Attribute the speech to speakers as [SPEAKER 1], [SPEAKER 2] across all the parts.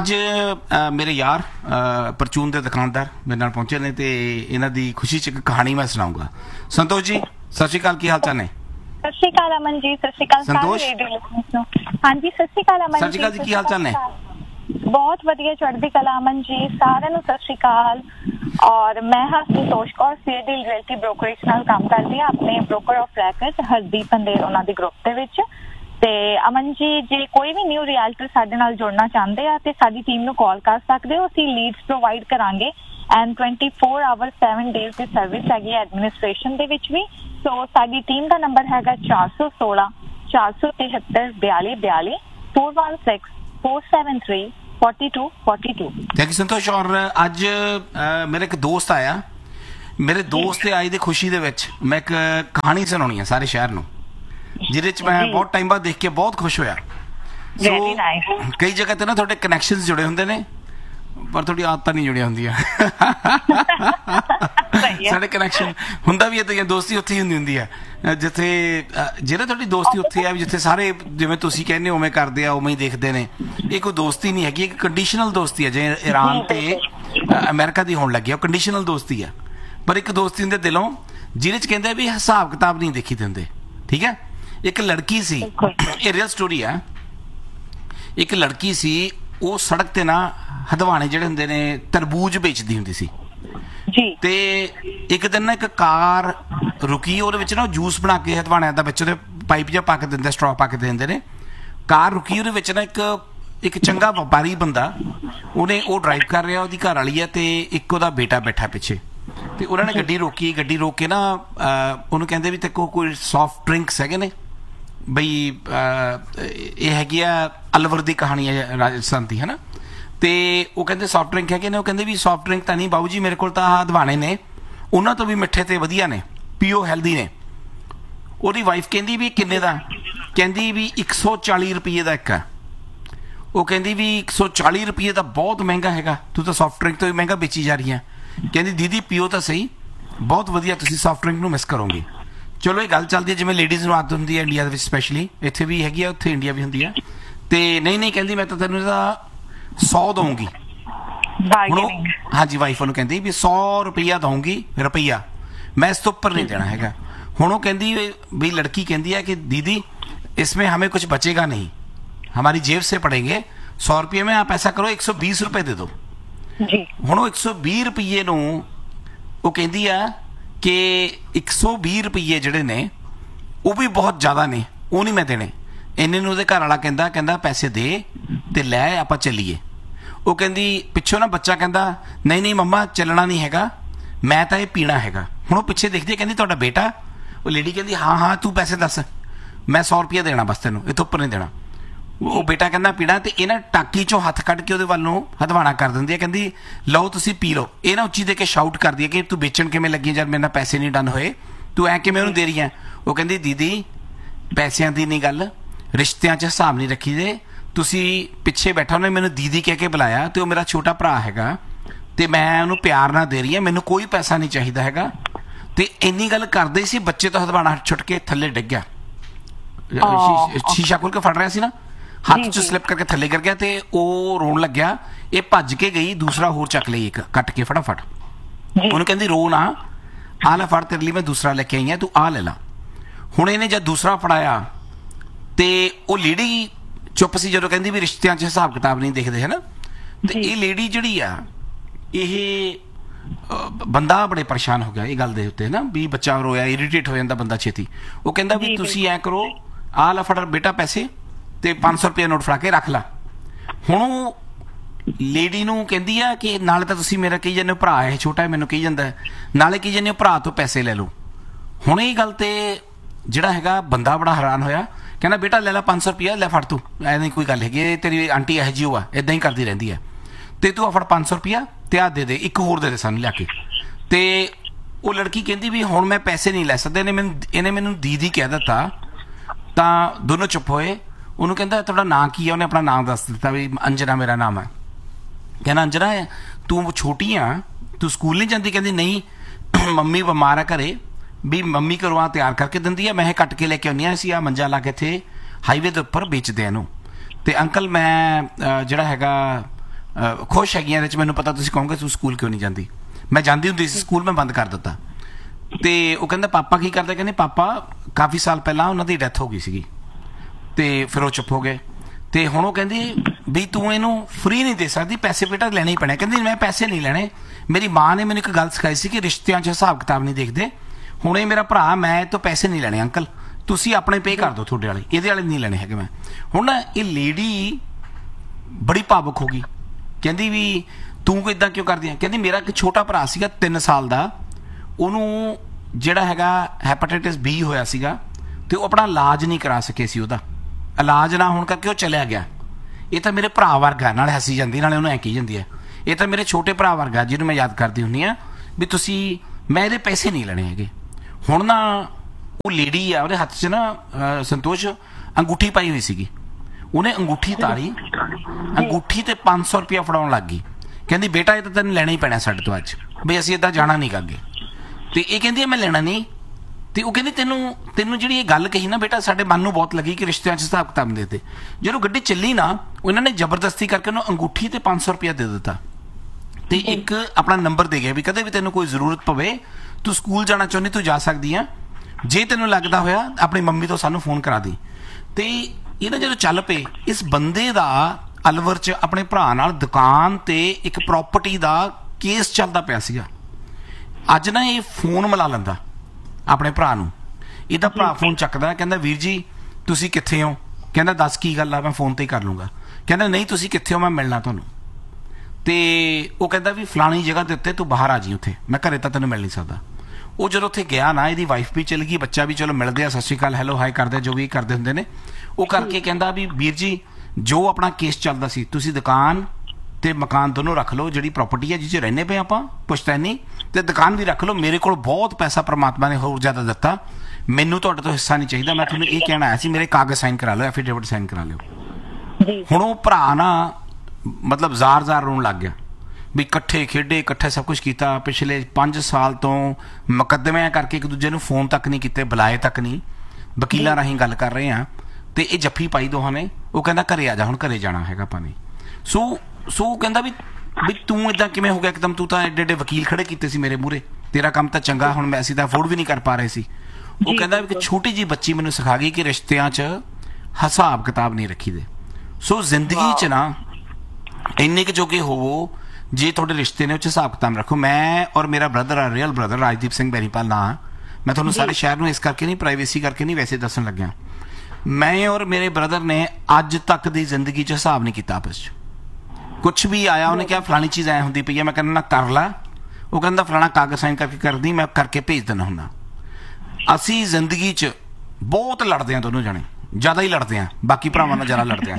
[SPEAKER 1] ਅੱਜ ਮੇਰੇ ਯਾਰ ਪਰਚੂਨ ਦੇ ਦੁਕਾਨਦਾਰ ਮੇਰੇ ਨਾਲ ਪਹੁੰਚੇ ਨੇ ਤੇ ਇਹਨਾਂ ਦੀ ਖੁਸ਼ੀ 'ਚ ਇੱਕ ਕਹਾਣੀ ਮੈਂ ਸੁਣਾਉਂਗਾ। ਸੰਤੋਸ਼ ਜੀ ਸਤਿ ਸ਼੍ਰੀ ਅਕਾਲ, ਕੀ ਹਾਲ ਚਾਲ ਨੇ?
[SPEAKER 2] ਸਤਿ ਸ਼੍ਰੀ ਅਕਾਲ ਅਮਨ ਜੀ। ਸਤਿ ਸ਼੍ਰੀ ਅਕਾਲ
[SPEAKER 1] ਸੰਤੋਸ਼।
[SPEAKER 2] ਹਾਂਜੀ ਸਤਿ ਸ਼੍ਰੀ ਅਕਾਲ ਅਮਨ ਜੀ।
[SPEAKER 1] ਸਤਿ ਸ਼੍ਰੀ ਅਕਾਲ ਜੀ, ਕੀ ਹਾਲ ਚਾਲ ਨੇ?
[SPEAKER 2] ਬਹੁਤ ਵਧੀਆ, ਚੜ੍ਹਦੀ ਕਲਾ ਅਮਨ ਜੀ। ਸਾਰਿਆਂ ਨੂੰ ਸਤਿ ਸ਼੍ਰੀ ਅਕਾਲ। ਔਰ ਮੈਂ ਹਾਂ ਸੰਤੋਸ਼ ਕੌਰ, ਸੀਏਡੀ ਰਿਅਲਟੀ ਬ੍ਰੋਕਰੇਜ ਨਾਲ ਕੰਮ ਕਰਦੀ ਹਾਂ ਆਪਣੇ ਬ੍ਰੋਕਰ ਆਫ ਰੈਕਟ ਹਰਦੀਪ ਅੰਦੇਰ ਉਹਨਾਂ ਦੇ ਗਰੁੱਪ ਦੇ ਵਿੱਚ। ਤੇ ਅਮਨ ਜੀ ਜੇ ਕੋਈ ਵੀ ਨਿਊ ਰੀਅਲਟਰ ਸਾਡੇ ਨਾਲ ਜੁੜਨਾ ਚਾਹੁੰਦੇ ਆ ਤੇ ਸਾਡੀ ਟੀਮ ਨੂੰ ਕਾਲ ਕਰ ਸਕਦੇ ਹੋ। ਅਸੀਂ ਲੀਡਸ ਪ੍ਰੋਵਾਈਡ ਕਰਾਂਗੇ and 24 hour 7 days the service ਹੈਗੀ ਐਡਮਿਨਿਸਟ੍ਰੇਸ਼ਨ ਦੇ ਵਿੱਚ ਵੀ। ਸੋ ਸਾਡੀ ਟੀਮ ਦਾ ਨੰਬਰ ਹੈਗਾ 416 473 4242 416 473 4242।
[SPEAKER 1] ਥੈਂਕ ਯੂ ਸੰਤੋਸ਼। ਔਰ ਅੱਜ ਮੇਰਾ ਇੱਕ ਦੋਸਤ ਆਇਆ। ਮੇਰੇ ਦੋਸਤ ਦੇ ਆਈ ਦੀ ਖੁਸ਼ੀ ਦੇ ਵਿੱਚ ਮੈਂ ਇੱਕ ਕਹਾਣੀ ਸੁਣਾਉਣੀ ਆ ਸਾਰੇ ਸ਼ਹਿਰ ਨੂੰ, ਜਿਹਦੇ ਚ ਮੈਂ ਬਹੁਤ ਟਾਈਮ ਬਾਅਦ ਦੇਖ ਕੇ ਬਹੁਤ ਖੁਸ਼ ਹੋਇਆ। ਕਈ ਜਗ੍ਹਾ ਤੇ ਨਾ ਤੁਹਾਡੇ ਕਨੈਕਸ਼ਨਸ ਜੁੜੇ ਹੁੰਦੇ ਨੇ ਪਰ ਤੁਹਾਡੀ ਆਦਤਾਂ ਨਹੀਂ ਜੁੜੀਆਂ ਹੁੰਦੀਆਂ। ਸਾਡੇ ਕਨੈਕਸ਼ਨ ਹੁੰਦਾ ਵੀ ਹੈ, ਦੋਸਤੀ ਉੱਥੇ ਹੀ ਹੁੰਦੀ ਹੈ ਜਿੱਥੇ ਜਿਹੜਾ ਤੁਹਾਡੀ ਦੋਸਤੀ ਉੱਥੇ ਆ ਵੀ ਜਿੱਥੇ ਸਾਰੇ ਜਿਵੇਂ ਤੁਸੀਂ ਕਹਿੰਦੇ ਹੋ ਉਵੇਂ ਕਰਦੇ ਆ, ਉਵੇਂ ਹੀ ਦੇਖਦੇ ਨੇ। ਇਹ ਕੋਈ ਦੋਸਤੀ ਨਹੀਂ ਹੈਗੀ, ਇੱਕ ਕੰਡੀਸ਼ਨਲ ਦੋਸਤੀ ਹੈ। ਜਿਵੇਂ ਈਰਾਨ ਤੇ ਅਮਰੀਕਾ ਦੀ ਹੋਣ ਲੱਗੀ, ਉਹ ਕੰਡੀਸ਼ਨਲ ਦੋਸਤੀ ਆ। ਪਰ ਇੱਕ ਦੋਸਤੀ ਹੁੰਦੇ ਦਿਲੋਂ ਜਿਹਦੇ ਚ ਕਹਿੰਦੇ ਵੀ ਹਿਸਾਬ ਕਿਤਾਬ ਨਹੀਂ ਦੇਖੀ ਦਿੰਦੇ। ਠੀਕ ਹੈ। ਇੱਕ ਲੜਕੀ ਸੀ, ਇਹ ਰੀਅਲ ਸਟੋਰੀ ਆ। ਇੱਕ ਲੜਕੀ ਸੀ, ਉਹ ਸੜਕ ਤੇ ਨਾ ਹਦਵਾਣੇ ਜਿਹੜੇ ਹੁੰਦੇ ਨੇ ਤਰਬੂਜ ਵੇਚਦੀ ਹੁੰਦੀ ਸੀ
[SPEAKER 2] ਜੀ। ਤੇ
[SPEAKER 1] ਇੱਕ ਦਿਨ ਨਾ ਇੱਕ ਕਾਰ ਰੁਕੀ, ਉਹਦੇ ਵਿੱਚ ਨਾ ਜੂਸ ਬਣਾ ਕੇ ਹਦਵਾਣਿਆਂ ਦਾ ਵਿੱਚ ਉਹਦੇ ਪਾਈਪ ਜਿਹਾ ਪਾ ਕੇ ਦਿੰਦੇ, ਸਟ੍ਰॉ ਪਾ ਕੇ ਦਿੰਦੇ ਨੇ। ਕਾਰ ਰੁਕੀ, ਉਹਦੇ ਵਿੱਚ ਨਾ ਇੱਕ ਚੰਗਾ ਵਪਾਰੀ ਬੰਦਾ, ਉਹ ਡਰਾਈਵ ਕਰ ਰਿਹਾ, ਉਹਦੀ ਘਰ ਵਾਲੀ ਹੈ ਤੇ ਇੱਕ ਉਹਦਾ ਬੇਟਾ ਬੈਠਾ ਪਿੱਛੇ। ਤੇ ਉਹਨਾਂ ਨੇ ਗੱਡੀ ਰੋਕੀ, ਗੱਡੀ ਰੋਕ ਕੇ ਨਾ ਉਹਨੂੰ ਕਹਿੰਦੇ ਵੀ ਤੇ ਕੋਈ ਸੌਫਟ ਡਰਿੰਕਸ ਹੈਗੇ ਨੇ ਬਈ, ਇਹ ਹੈਗੀ ਆ ਅਲਵਰ ਦੀ ਕਹਾਣੀ ਹੈ ਰਾਜਸਥਾਨ ਦੀ, ਹੈ ਨਾ। ਤੇ ਉਹ ਕਹਿੰਦੇ ਸੌਫਟ ਡਰਿੰਕ ਹੈਗੇ ਨੇ। ਉਹ ਕਹਿੰਦੇ ਵੀ ਸੌਫਟ ਡਰਿੰਕ ਤਾਂ ਨਹੀਂ ਬਾਬੂ ਜੀ, ਮੇਰੇ ਕੋਲ ਤਾਂ ਹਦਵਾਣੇ ਨੇ, ਉਹਨਾਂ ਤੋਂ ਵੀ ਮਿੱਠੇ ਤੇ ਵਧੀਆ ਨੇ, ਪੀਓ, ਹੈਲਦੀ ਨੇ। ਉਹਦੀ ਵਾਈਫ ਕਹਿੰਦੀ ਵੀ ਕਿੰਨੇ ਦਾ? ਕਹਿੰਦੀ ਵੀ 140 ਰੁਪਏ ਦਾ ਇੱਕ ਹੈ। ਉਹ ਕਹਿੰਦੀ ਵੀ 140 ਰੁਪਏ ਦਾ ਬਹੁਤ ਮਹਿੰਗਾ ਹੈਗਾ, ਤੂੰ ਤਾਂ ਸੌਫਟ ਡਰਿੰਕ ਤੋਂ ਵੀ ਮਹਿੰਗਾ ਵੇਚੀ ਜਾ ਰਹੀ ਹੈ। ਕਹਿੰਦੀ ਦੀਦੀ ਪੀਓ ਤਾਂ ਸਹੀ, ਬਹੁਤ ਵਧੀਆ, ਤੁਸੀਂ ਸੌਫਟ ਡਰਿੰਕ ਨੂੰ ਮਿਸ ਕਰੋਗੇ। ਚਲੋ ਇਹ ਗੱਲ ਚੱਲਦੀ ਹੈ ਜਿਵੇਂ ਲੇਡੀਜ਼ ਨੂੰ ਆਦਤ ਹੁੰਦੀ ਹੈ ਇੰਡੀਆ ਦੇ ਵਿੱਚ, ਸਪੈਸ਼ਲੀ ਇੱਥੇ ਵੀ ਹੈਗੀ ਆ, ਉੱਥੇ ਇੰਡੀਆ ਵੀ ਹੁੰਦੀ ਹੈ। ਤੇ ਨਹੀਂ ਕਹਿੰਦੀ ਮੈਂ ਤਾਂ ਤੈਨੂੰ ਇਹਦਾ 100 ਦਊਂਗੀ। ਹਾਂਜੀ, ਵਾਈਫ ਨੂੰ ਕਹਿੰਦੀ ਵੀ 100 ਰੁਪਇਆ ਦਊਂਗੀ, ਰੁਪਈਆ, ਮੈਂ ਇਸ ਤੋਂ ਉੱਪਰ ਨਹੀਂ ਦੇਣਾ ਹੈਗਾ। ਹੁਣ ਉਹ ਕਹਿੰਦੀ ਵੀ ਲੜਕੀ ਕਹਿੰਦੀ है कि दीदी इसमें हमें कुछ बचेगा नहीं, हमारी जेब से पड़ेंगे 100 रुपये में, आप ऐसा करो 120 रुपए दे दो। ਹੁਣ ਉਹ 120 ਰੁਪਏ ਨੂੰ ਉਹ ਕਹਿੰਦੀ ਆ ਕਿ 120 ਰੁਪਏ ਜਿਹੜੇ ਨੇ ਉਹ ਵੀ ਬਹੁਤ ਜ਼ਿਆਦਾ ਨੇ, ਉਹ ਨਹੀਂ ਮੈਂ ਦੇਣੇ। ਇੰਨੇ ਨੂੰ ਉਹਦੇ ਘਰ ਵਾਲਾ ਕਹਿੰਦਾ ਪੈਸੇ ਦੇ ਤੇ ਲੈ ਆਪਾਂ ਚੱਲੀਏ। ਉਹ ਕਹਿੰਦੀ ਪਿੱਛੋਂ ਨਾ ਬੱਚਾ ਕਹਿੰਦਾ ਨਹੀਂ ਮੰਮਾ ਚੱਲਣਾ ਨਹੀਂ ਹੈਗਾ, ਮੈਂ ਤਾਂ ਇਹ ਪੀਣਾ ਹੈਗਾ। ਹੁਣ ਉਹ ਪਿੱਛੇ ਦੇਖਦੀ, ਕਹਿੰਦੀ ਤੁਹਾਡਾ ਬੇਟਾ? ਉਹ ਲੇਡੀ ਕਹਿੰਦੀ ਹਾਂ ਤੂੰ ਪੈਸੇ ਦੱਸ, ਮੈਂ 100 ਰੁਪਇਆ ਦੇਣਾ ਬਸ, ਤੈਨੂੰ ਇਹ ਤੋਂ ਉੱਪਰ ਨਹੀਂ ਦੇਣਾ। ਉਹ ਬੇਟਾ ਕਹਿੰਦਾ ਪੀਣਾ, ਤੇ ਇਹ ਨਾ ਟਾਕੀ ਚੋਂ ਹੱਥ ਕੱਢ ਕੇ ਉਹਦੇ ਵੱਲ ਨੂੰ ਹਦਵਾਣਾ ਕਰ ਦਿੰਦੀ ਹੈ। ਕਹਿੰਦੀ ਲਓ ਤੁਸੀਂ ਪੀ ਲਓ। ਇਹ ਨਾ ਉੱਚੀ ਦੇ ਕੇ ਸ਼ਾਊਟ ਕਰਦੀ ਹੈ ਕਿ ਤੂੰ ਵੇਚਣ ਕਿਵੇਂ ਲੱਗੀ ਜਦ ਮੇਰੇ ਨਾਲ ਪੈਸੇ ਨਹੀਂ ਡਨ ਹੋਏ, ਤੂੰ ਐ ਕਿਵੇਂ ਉਹਨੂੰ ਦੇ ਰਹੀ ਹੈ। ਉਹ ਕਹਿੰਦੀ ਦੀਦੀ ਪੈਸਿਆਂ ਦੀ ਨਹੀਂ ਗੱਲ, ਰਿਸ਼ਤਿਆਂ 'ਚ ਹਿਸਾਬ ਨਹੀਂ ਰੱਖੀ ਦੇ। ਤੁਸੀਂ ਪਿੱਛੇ ਬੈਠਾ, ਉਹਨੇ ਮੈਨੂੰ ਦੀਦੀ ਕਹਿ ਕੇ ਬੁਲਾਇਆ ਤੇ ਉਹ ਮੇਰਾ ਛੋਟਾ ਭਰਾ ਹੈਗਾ ਤੇ ਮੈਂ ਉਹਨੂੰ ਪਿਆਰ ਨਾਲ ਦੇ ਰਹੀ ਹਾਂ, ਮੈਨੂੰ ਕੋਈ ਪੈਸਾ ਨਹੀਂ ਚਾਹੀਦਾ ਹੈਗਾ। ਤੇ ਇੰਨੀ ਗੱਲ ਕਰਦੇ ਸੀ, ਬੱਚੇ ਤੋਂ ਹਦਵਾਣਾ ਛੁੱਟ ਕੇ ਥੱਲੇ ਡਿੱਗ ਗਿਆ। ਸ਼ੀਸ਼ਾ ਖੋਲ ਕੇ ਫੜ ਰਿਹਾ ਸੀ ਨਾ, ਹੱਥ 'ਚ ਸਲਿਪ ਕਰਕੇ ਥੱਲੇ ਗਿਰ ਗਿਆ ਤੇ ਉਹ ਰੋਣ ਲੱਗਿਆ। ਇਹ ਭੱਜ ਕੇ ਗਈ, ਦੂਸਰਾ ਹੋਰ ਚੱਕ ਲਈ, ਇੱਕ ਕੱਟ ਕੇ ਫਟਾਫਟ। ਉਹਨੂੰ ਕਹਿੰਦੀ ਰੋ ਨਾ, ਆਹ ਲੈ ਫੜ, ਤੇਰੇ ਲਈ ਮੈਂ ਦੂਸਰਾ ਲੈ ਕੇ ਆਈ ਹਾਂ, ਤੂੰ ਆਹ ਲੈ ਲਾ। ਹੁਣ ਇਹਨੇ ਜਦ ਦੂਸਰਾ ਫੜਾਇਆ ਤੇ ਉਹ ਲੇਡੀ ਚੁੱਪ ਸੀ, ਜਦੋਂ ਕਹਿੰਦੀ ਵੀ ਰਿਸ਼ਤਿਆਂ 'ਚ ਹਿਸਾਬ ਕਿਤਾਬ ਨਹੀਂ ਦੇਖਦੇ, ਹੈ ਨਾ। ਤੇ ਇਹ ਲੇਡੀ ਜਿਹੜੀ ਆ, ਇਹ ਬੰਦਾ ਬੜੇ ਪਰੇਸ਼ਾਨ ਹੋ ਗਿਆ ਇਹ ਗੱਲ ਦੇ ਉੱਤੇ ਨਾ, ਵੀ ਬੱਚਾ ਰੋਇਆ, ਇਰੀਟੇਟ ਹੋ ਜਾਂਦਾ ਬੰਦਾ ਛੇਤੀ। ਉਹ ਕਹਿੰਦਾ ਵੀ ਤੁਸੀਂ ਐ ਕਰੋ, ਆਹ ਲੈ ਫੜ ਬੇਟਾ ਪੈਸੇ ਤੇ 500 ਰੁਪਏ ਨੋਟ ਫੜਾ ਕੇ ਰੱਖ ਲਾ। ਹੁਣ ਉਹ ਲੇਡੀ ਨੂੰ ਕਹਿੰਦੀ ਆ ਕਿ ਨਾਲੇ ਤਾਂ ਤੁਸੀਂ ਮੇਰਾ ਕਹੀ ਜਾਂਦੇ ਹੋ ਭਰਾ ਹੈ ਛੋਟਾ, ਮੈਨੂੰ ਕਹੀ ਜਾਂਦਾ, ਨਾਲੇ ਕਹੀ ਜਾਂਦੇ ਹੋ ਭਰਾ ਤੋਂ ਪੈਸੇ ਲੈ ਲਓ। ਹੁਣ ਇਹ ਗੱਲ ਤੇ ਜਿਹੜਾ ਹੈਗਾ ਬੰਦਾ ਬੜਾ ਹੈਰਾਨ ਹੋਇਆ, ਕਹਿੰਦਾ ਬੇਟਾ ਲੈ ਲੈ 500 ਰੁਪਇਆ, ਲੈ ਫੜ, ਤੂੰ ਐ ਨਹੀਂ ਕੋਈ ਗੱਲ ਹੈਗੀ, ਤੇਰੀ ਆਂਟੀ ਇਹੋ ਜਿਹੀ ਆ, ਏਦਾਂ ਹੀ ਕਰਦੀ ਰਹਿੰਦੀ ਹੈ, ਤੇ ਤੂੰ ਆ ਫੜ 500 ਰੁਪਇਆ ਤੇ ਆ ਦੇ ਇੱਕ ਹੋਰ ਦੇ ਸਾਨੂੰ ਲਿਆ ਕੇ। ਤੇ ਉਹ ਲੜਕੀ ਕਹਿੰਦੀ ਵੀ ਹੁਣ ਮੈਂ ਪੈਸੇ ਨਹੀਂ ਲੈ ਸਕਦਾ, ਇਹਨੇ ਮੈਨੂੰ ਦੀਦੀ ਕਹਿ ਦਿੱਤਾ। ਤਾਂ ਦੋਨੋਂ ਚੁੱਪ ਹੋਏ। ਉਹਨੂੰ ਕਹਿੰਦਾ ਤੁਹਾਡਾ ਨਾਂ ਕੀ ਹੈ? ਉਹਨੇ ਆਪਣਾ ਨਾਮ ਦੱਸ ਦਿੱਤਾ ਵੀ ਅੰਜਨਾ ਮੇਰਾ ਨਾਮ ਹੈ। ਕਹਿੰਦਾ ਅੰਜਨਾ ਤੂੰ ਛੋਟੀ ਆ, ਤੂੰ ਸਕੂਲ ਨਹੀਂ ਜਾਂਦੀ? ਕਹਿੰਦੀ ਨਹੀਂ ਮੰਮੀ ਬਿਮਾਰ ਆ ਘਰੇ, ਵੀ ਮੰਮੀ ਘਰੋਂ ਤਿਆਰ ਕਰਕੇ ਦਿੰਦੀ ਹੈ, ਮੈਂ ਇਹ ਕੱਟ ਕੇ ਲੈ ਕੇ ਆਉਂਦੀ ਹਾਂ। ਅਸੀਂ ਆ ਮੰਜਾ ਲਾ ਕੇ ਇੱਥੇ ਹਾਈਵੇ ਦੇ ਉੱਪਰ ਵੇਚਦੇ ਇਹਨੂੰ। ਤੇ ਅੰਕਲ ਮੈਂ ਜਿਹੜਾ ਹੈਗਾ ਖੁਸ਼ ਹੈਗੀਆਂ ਇਹਦੇ 'ਚ। ਮੈਨੂੰ ਪਤਾ ਤੁਸੀਂ ਕਹੋਗੇ ਤੂੰ ਸਕੂਲ ਕਿਉਂ ਨਹੀਂ ਜਾਂਦੀ। ਮੈਂ ਜਾਂਦੀ ਹੁੰਦੀ ਸੀ ਸਕੂਲ, ਮੈਂ ਬੰਦ ਕਰ ਦਿੱਤਾ। ਤੇ ਉਹ ਕਹਿੰਦਾ ਪਾਪਾ ਕੀ ਕਰਦੇ? ਕਹਿੰਦੇ ਪਾਪਾ ਕਾਫੀ ਸਾਲ ਪਹਿਲਾਂ ਉਹਨਾਂ ਦੀ ਡੈਥ ਹੋ ਗਈ ਸੀਗੀ ਤੇ ਫਿਰ ਉਹ ਚੁੱਪ ਹੋ ਗਏ। ਤੇ ਹੁਣ ਉਹ ਕਹਿੰਦੀ ਵੀ ਤੂੰ ਇਹਨੂੰ ਫ੍ਰੀ ਨਹੀਂ ਦੇ ਸਕਦੀ, ਪੈਸੇ ਬੇਟਾ ਲੈਣੇ ਹੀ ਪੈਣੇ। ਕਹਿੰਦੀ ਮੈਂ ਪੈਸੇ ਨਹੀਂ ਲੈਣੇ, ਮੇਰੀ ਮਾਂ ਨੇ ਮੈਨੂੰ ਇੱਕ ਗੱਲ ਸਿਖਾਈ ਸੀ ਕਿ ਰਿਸ਼ਤਿਆਂ 'ਚ ਹਿਸਾਬ ਕਿਤਾਬ ਨਹੀਂ ਦੇਖਦੇ। ਹੁਣ ਇਹ ਮੇਰਾ ਭਰਾ, ਮੈਂ ਇਹ ਤੋਂ ਪੈਸੇ ਨਹੀਂ ਲੈਣੇ ਅੰਕਲ, ਤੁਸੀਂ ਆਪਣੇ ਪੇ ਕਰ ਦਿਓ, ਤੁਹਾਡੇ ਵਾਲੇ, ਇਹਦੇ ਵਾਲੇ ਨਹੀਂ ਲੈਣੇ ਹੈਗੇ ਮੈਂ। ਹੁਣ ਨਾ ਇਹ ਲੇਡੀ ਬੜੀ ਭਾਵੁਕ ਹੋ ਗਈ, ਕਹਿੰਦੀ ਵੀ ਤੂੰ ਇਦਾਂ ਕਿਉਂ ਕਰਦੀ ਹੈ? ਕਹਿੰਦੀ ਮੇਰਾ ਇੱਕ ਛੋਟਾ ਭਰਾ ਸੀਗਾ 3 ਸਾਲ ਦਾ, ਉਹਨੂੰ ਜਿਹੜਾ ਹੈਗਾ ਹੈਪੇਟਾਈਟਿਸ B ਹੋਇਆ ਸੀਗਾ ਤੇ ਉਹ ਆਪਣਾ ਇਲਾਜ ਨਹੀਂ ਕਰਾ ਸਕੇ ਸੀ। ਉਹਦਾ ਇਲਾਜ ਨਾ ਹੋਣ ਕਰਕੇ ਉਹ ਚਲਿਆ ਗਿਆ। ਇਹ ਤਾਂ ਮੇਰੇ ਭਰਾ ਵਰਗਾ, ਨਾਲੇ ਹੱਸੀ ਜਾਂਦੀ ਨਾਲੇ ਉਹਨੂੰ ਐਂ ਕਹੀ ਜਾਂਦੀ ਹੈ, ਇਹ ਤਾਂ ਮੇਰੇ ਛੋਟੇ ਭਰਾ ਵਰਗਾ ਜਿਹਨੂੰ ਮੈਂ ਯਾਦ ਕਰਦੀ ਹੁੰਦੀ ਹਾਂ ਵੀ ਤੁਸੀਂ, ਮੈਂ ਇਹਦੇ ਪੈਸੇ ਨਹੀਂ ਲੈਣੇ ਹੈਗੇ। ਹੁਣ ਨਾ ਉਹ ਲੇਡੀ ਆ, ਉਹਦੇ ਹੱਥ 'ਚ ਨਾ ਸੰਤੋਸ਼ ਅੰਗੂਠੀ ਪਾਈ ਹੋਈ ਸੀਗੀ। ਉਹਨੇ ਅੰਗੂਠੀ ਤਾਰੀ, ਅੰਗੂਠੀ ਤੇ 500 ਰੁਪਇਆ ਫੜਾਉਣ ਲੱਗ ਗਈ। ਕਹਿੰਦੀ ਬੇਟਾ ਇਹ ਤਾਂ ਤੈਨੂੰ ਲੈਣਾ ਹੀ ਪੈਣਾ ਸਾਡੇ ਤੋਂ ਅੱਜ, ਵੀ ਅਸੀਂ ਏਦਾਂ ਜਾਣਾ ਨਹੀਂ ਅੱਗੇ। ਤੇ ਇਹ ਕਹਿੰਦੀ ਮੈਂ ਲੈਣਾ ਨਹੀਂ। ਤੇ ਉਹ ਕਹਿੰਦੀ ਤੈਨੂੰ ਜਿਹੜੀ ਇਹ ਗੱਲ ਕਹੀ ਨਾ ਬੇਟਾ, ਸਾਡੇ ਮਨ ਨੂੰ ਬਹੁਤ ਲੱਗੀ ਕਿ ਰਿਸ਼ਤਿਆਂ 'ਚ ਹਿਸਾਬ ਕਿਤਾਬ ਦੇ। ਜਦੋਂ ਗੱਡੀ ਚੱਲੀ ਨਾ, ਇਹਨਾਂ ਨੇ ਜ਼ਬਰਦਸਤੀ ਕਰਕੇ ਉਹਨੂੰ ਅੰਗੂਠੀ ਤੇ 500 ਰੁਪਇਆ ਦੇ ਦਿੱਤਾ ਤੇ ਇੱਕ ਆਪਣਾ ਨੰਬਰ ਦੇ ਗਿਆ ਵੀ ਕਦੇ ਵੀ ਤੈਨੂੰ ਕੋਈ ਜ਼ਰੂਰਤ ਪਵੇ, ਤੂੰ ਸਕੂਲ ਜਾਣਾ ਚਾਹੁੰਦੀ ਤੂੰ ਜਾ ਸਕਦੀ ਆ, ਜੇ ਤੈਨੂੰ ਲੱਗਦਾ ਹੋਇਆ ਆਪਣੀ ਮੰਮੀ ਤੋਂ ਸਾਨੂੰ ਫੋਨ ਕਰਾ ਦੀ। ਤੇ ਇਹ ਨਾ ਜਦੋਂ ਚੱਲ ਪਏ, ਇਸ ਬੰਦੇ ਦਾ ਅਲਵਰ 'ਚ ਆਪਣੇ ਭਰਾ ਨਾਲ ਦੁਕਾਨ ਤੇ ਇੱਕ ਪ੍ਰਾਪਰਟੀ ਦਾ ਕੇਸ ਚੱਲਦਾ ਪਿਆ ਸੀਗਾ। ਅੱਜ ਨਾ ਇਹ ਫੋਨ ਮਿਲਾ ਲੈਂਦਾ ਆਪਣੇ ਭਰਾ ਨੂੰ। ਇਹਦਾ ਭਰਾ ਫੋਨ ਚੱਕਦਾ, ਕਹਿੰਦਾ ਵੀਰ ਜੀ ਤੁਸੀਂ ਕਿੱਥੇ ਹੋ? ਕਹਿੰਦਾ ਦੱਸ ਕੀ ਗੱਲ ਆ, ਮੈਂ ਫੋਨ ਤੇ ਹੀ ਕਰ ਲੂੰਗਾ। ਕਹਿੰਦਾ ਨਹੀਂ ਤੁਸੀਂ ਕਿੱਥੇ ਹੋ, ਮੈਂ ਮਿਲਣਾ ਤੁਹਾਨੂੰ। ਤੇ ਉਹ ਕਹਿੰਦਾ ਵੀ ਫਲਾਣੀ ਜਗ੍ਹਾ ਦੇ ਉੱਤੇ ਤੂੰ ਬਾਹਰ ਆ ਜੀ, ਉੱਥੇ ਮੈਂ ਘਰੇ ਤਾਂ ਤੈਨੂੰ ਮਿਲ ਨਹੀਂ ਸਕਦਾ। ਉਹ ਜਦੋਂ ਉੱਥੇ ਗਿਆ ਨਾ, ਇਹਦੀ ਵਾਈਫ ਵੀ ਚਲ ਗਈ, ਬੱਚਾ ਵੀ ਚਲੋ ਮਿਲਦੇ ਆ, ਸਤਿ ਸ਼੍ਰੀ ਅਕਾਲ ਹੈਲੋ ਹਾਈ ਕਰਦੇ, ਜੋ ਵੀ ਕਰਦੇ ਹੁੰਦੇ ਨੇ। ਉਹ ਕਰਕੇ ਕਹਿੰਦਾ ਵੀ ਵੀਰ ਜੀ ਜੋ ਆਪਣਾ ਕੇਸ ਚੱਲਦਾ ਸੀ, ਤੁਸੀਂ ਦੁਕਾਨ ਤੇ ਮਕਾਨ ਦੋਨੋਂ ਰੱਖ ਲਓ, ਜਿਹੜੀ ਪ੍ਰਾਪਰਟੀ ਹੈ ਜਿਹ 'ਚ ਰਹਿੰਦੇ ਪਏ ਆਪਾਂ ਪੁਸ਼ਤੈਨੀ, ਤੇ ਦੁਕਾਨ ਵੀ ਰੱਖ ਲਓ। ਮੇਰੇ ਕੋਲ ਬਹੁਤ ਪੈਸਾ ਪ੍ਰਮਾਤਮਾ ਨੇ ਹੋਰ ਜ਼ਿਆਦਾ ਦਿੱਤਾ, ਮੈਨੂੰ ਤੁਹਾਡੇ ਤੋਂ ਹਿੱਸਾ ਨਹੀਂ ਚਾਹੀਦਾ। ਮੈਂ ਤੁਹਾਨੂੰ ਇਹ ਕਹਿਣਾ ਆਇਆ ਸੀ, ਮੇਰੇ ਕਾਗਜ਼ ਸਾਈਨ ਕਰਾ ਲਓ, ਐਫੀਡੇਵਿਟ ਸਾਈਨ ਕਰਾ ਲਿਓ। ਹੁਣ ਉਹ ਭਰਾ ਨਾ ਮਤਲਬ ਜ਼ਾਰ ਰੋਣ ਲੱਗ ਗਿਆ ਵੀ ਇਕੱਠੇ ਖੇਡੇ, ਇਕੱਠੇ ਸਭ ਕੁਝ ਕੀਤਾ, ਪਿਛਲੇ 5 ਸਾਲ ਤੋਂ ਮੁਕੱਦਮਿਆਂ ਕਰਕੇ ਇੱਕ ਦੂਜੇ ਨੂੰ ਫੋਨ ਤੱਕ ਨਹੀਂ ਕੀਤੇ, ਬੁਲਾਏ ਤੱਕ ਨਹੀਂ, ਵਕੀਲਾਂ ਰਾਹੀਂ ਗੱਲ ਕਰ ਰਹੇ ਆ। ਤੇ ਇਹ ਜੱਫੀ ਪਾਈ ਦੋਹਾਂ ਨੇ। ਉਹ ਕਹਿੰਦਾ ਘਰੇ ਆ ਜਾ, ਹੁਣ ਘਰੇ ਜਾਣਾ ਹੈਗਾ ਆਪਾਂ ਨੇ। ਸੋ ਕਹਿੰਦਾ ਵੀ ਤੂੰ ਇਦਾਂ ਕਿਵੇਂ ਹੋ ਗਿਆ ਇੱਕਦਮ? ਤੂੰ ਤਾਂ ਏਡੇ ਏਡੇ ਵਕੀਲ ਖੜੇ ਕੀਤੇ ਸੀ ਮੇਰੇ ਮੂਹਰੇ, ਤੇਰਾ ਕੰਮ ਤਾਂ ਚੰਗਾ, ਹੁਣ ਅਸੀਂ ਤਾਂ ਅਫੋਰਡ ਵੀ ਨਹੀਂ ਕਰ ਪਾ ਰਹੇ ਸੀ। ਉਹ ਕਹਿੰਦਾ ਵੀ ਇੱਕ ਛੋਟੀ ਜਿਹੀ ਬੱਚੀ ਮੈਨੂੰ ਸਿਖਾ ਗਈ ਕਿ ਰਿਸ਼ਤਿਆਂ 'ਚ ਹਿਸਾਬ ਕਿਤਾਬ ਨਹੀਂ ਰੱਖੀਦੇ। ਸੋ ਜ਼ਿੰਦਗੀ 'ਚ ਨਾ ਇੰਨੇ ਕੁ ਜੋਗੇ ਹੋਵੋ, ਜੇ ਤੁਹਾਡੇ ਰਿਸ਼ਤੇ ਨੇ ਉਹ 'ਚ ਹਿਸਾਬ ਕਿਤਾਬ ਰੱਖੋ। ਮੈਂ ਔਰ ਮੇਰਾ ਬ੍ਰਦਰ ਆ, ਰੀਅਲ ਬ੍ਰਦਰ ਰਾਜਦੀਪ ਸਿੰਘ ਬੈਰੀਪਾਲ ਨਾਂ। ਮੈਂ ਤੁਹਾਨੂੰ ਸਾਰੇ ਸ਼ਹਿਰ ਨੂੰ ਇਸ ਕਰਕੇ ਨਹੀਂ, ਪ੍ਰਾਈਵੇਸੀ ਕਰਕੇ ਨਹੀਂ ਵੈਸੇ ਦੱਸਣ ਲੱਗਿਆ। ਮੈਂ ਔਰ ਮੇਰੇ ਬ੍ਰਦਰ ਨੇ ਅੱਜ ਤੱਕ ਦੀ ਜ਼ਿੰਦਗੀ 'ਚ ਹਿਸਾਬ ਨਹੀਂ ਕੀਤਾ ਆਪਸ 'ਚ। ਕੁਛ ਵੀ ਆਇਆ, ਉਹਨੇ ਕਿਹਾ ਫਲਾਣੀ ਚੀਜ਼ ਐ ਹੁੰਦੀ ਪਈ ਹੈ, ਮੈਂ ਕਹਿੰਦਾ ਨਾ ਕਰ ਲਾ। ਉਹ ਕਹਿੰਦਾ ਫਲਾਣਾ ਕਾਗਜ਼ ਸਾਈਨ ਕਰਕੇ ਕਰਦੀ, ਮੈਂ ਕਰਕੇ ਭੇਜ ਦਿੰਦਾ ਹੁੰਦਾ। ਅਸੀਂ ਜ਼ਿੰਦਗੀ 'ਚ ਬਹੁਤ ਲੜਦੇ ਹਾਂ, ਦੋਨੋਂ ਜਣੇ ਜ਼ਿਆਦਾ ਹੀ ਲੜਦੇ ਹਾਂ, ਬਾਕੀ ਭਰਾਵਾਂ ਨਾਲ ਜ਼ਿਆਦਾ ਲੜਦੇ ਹਾਂ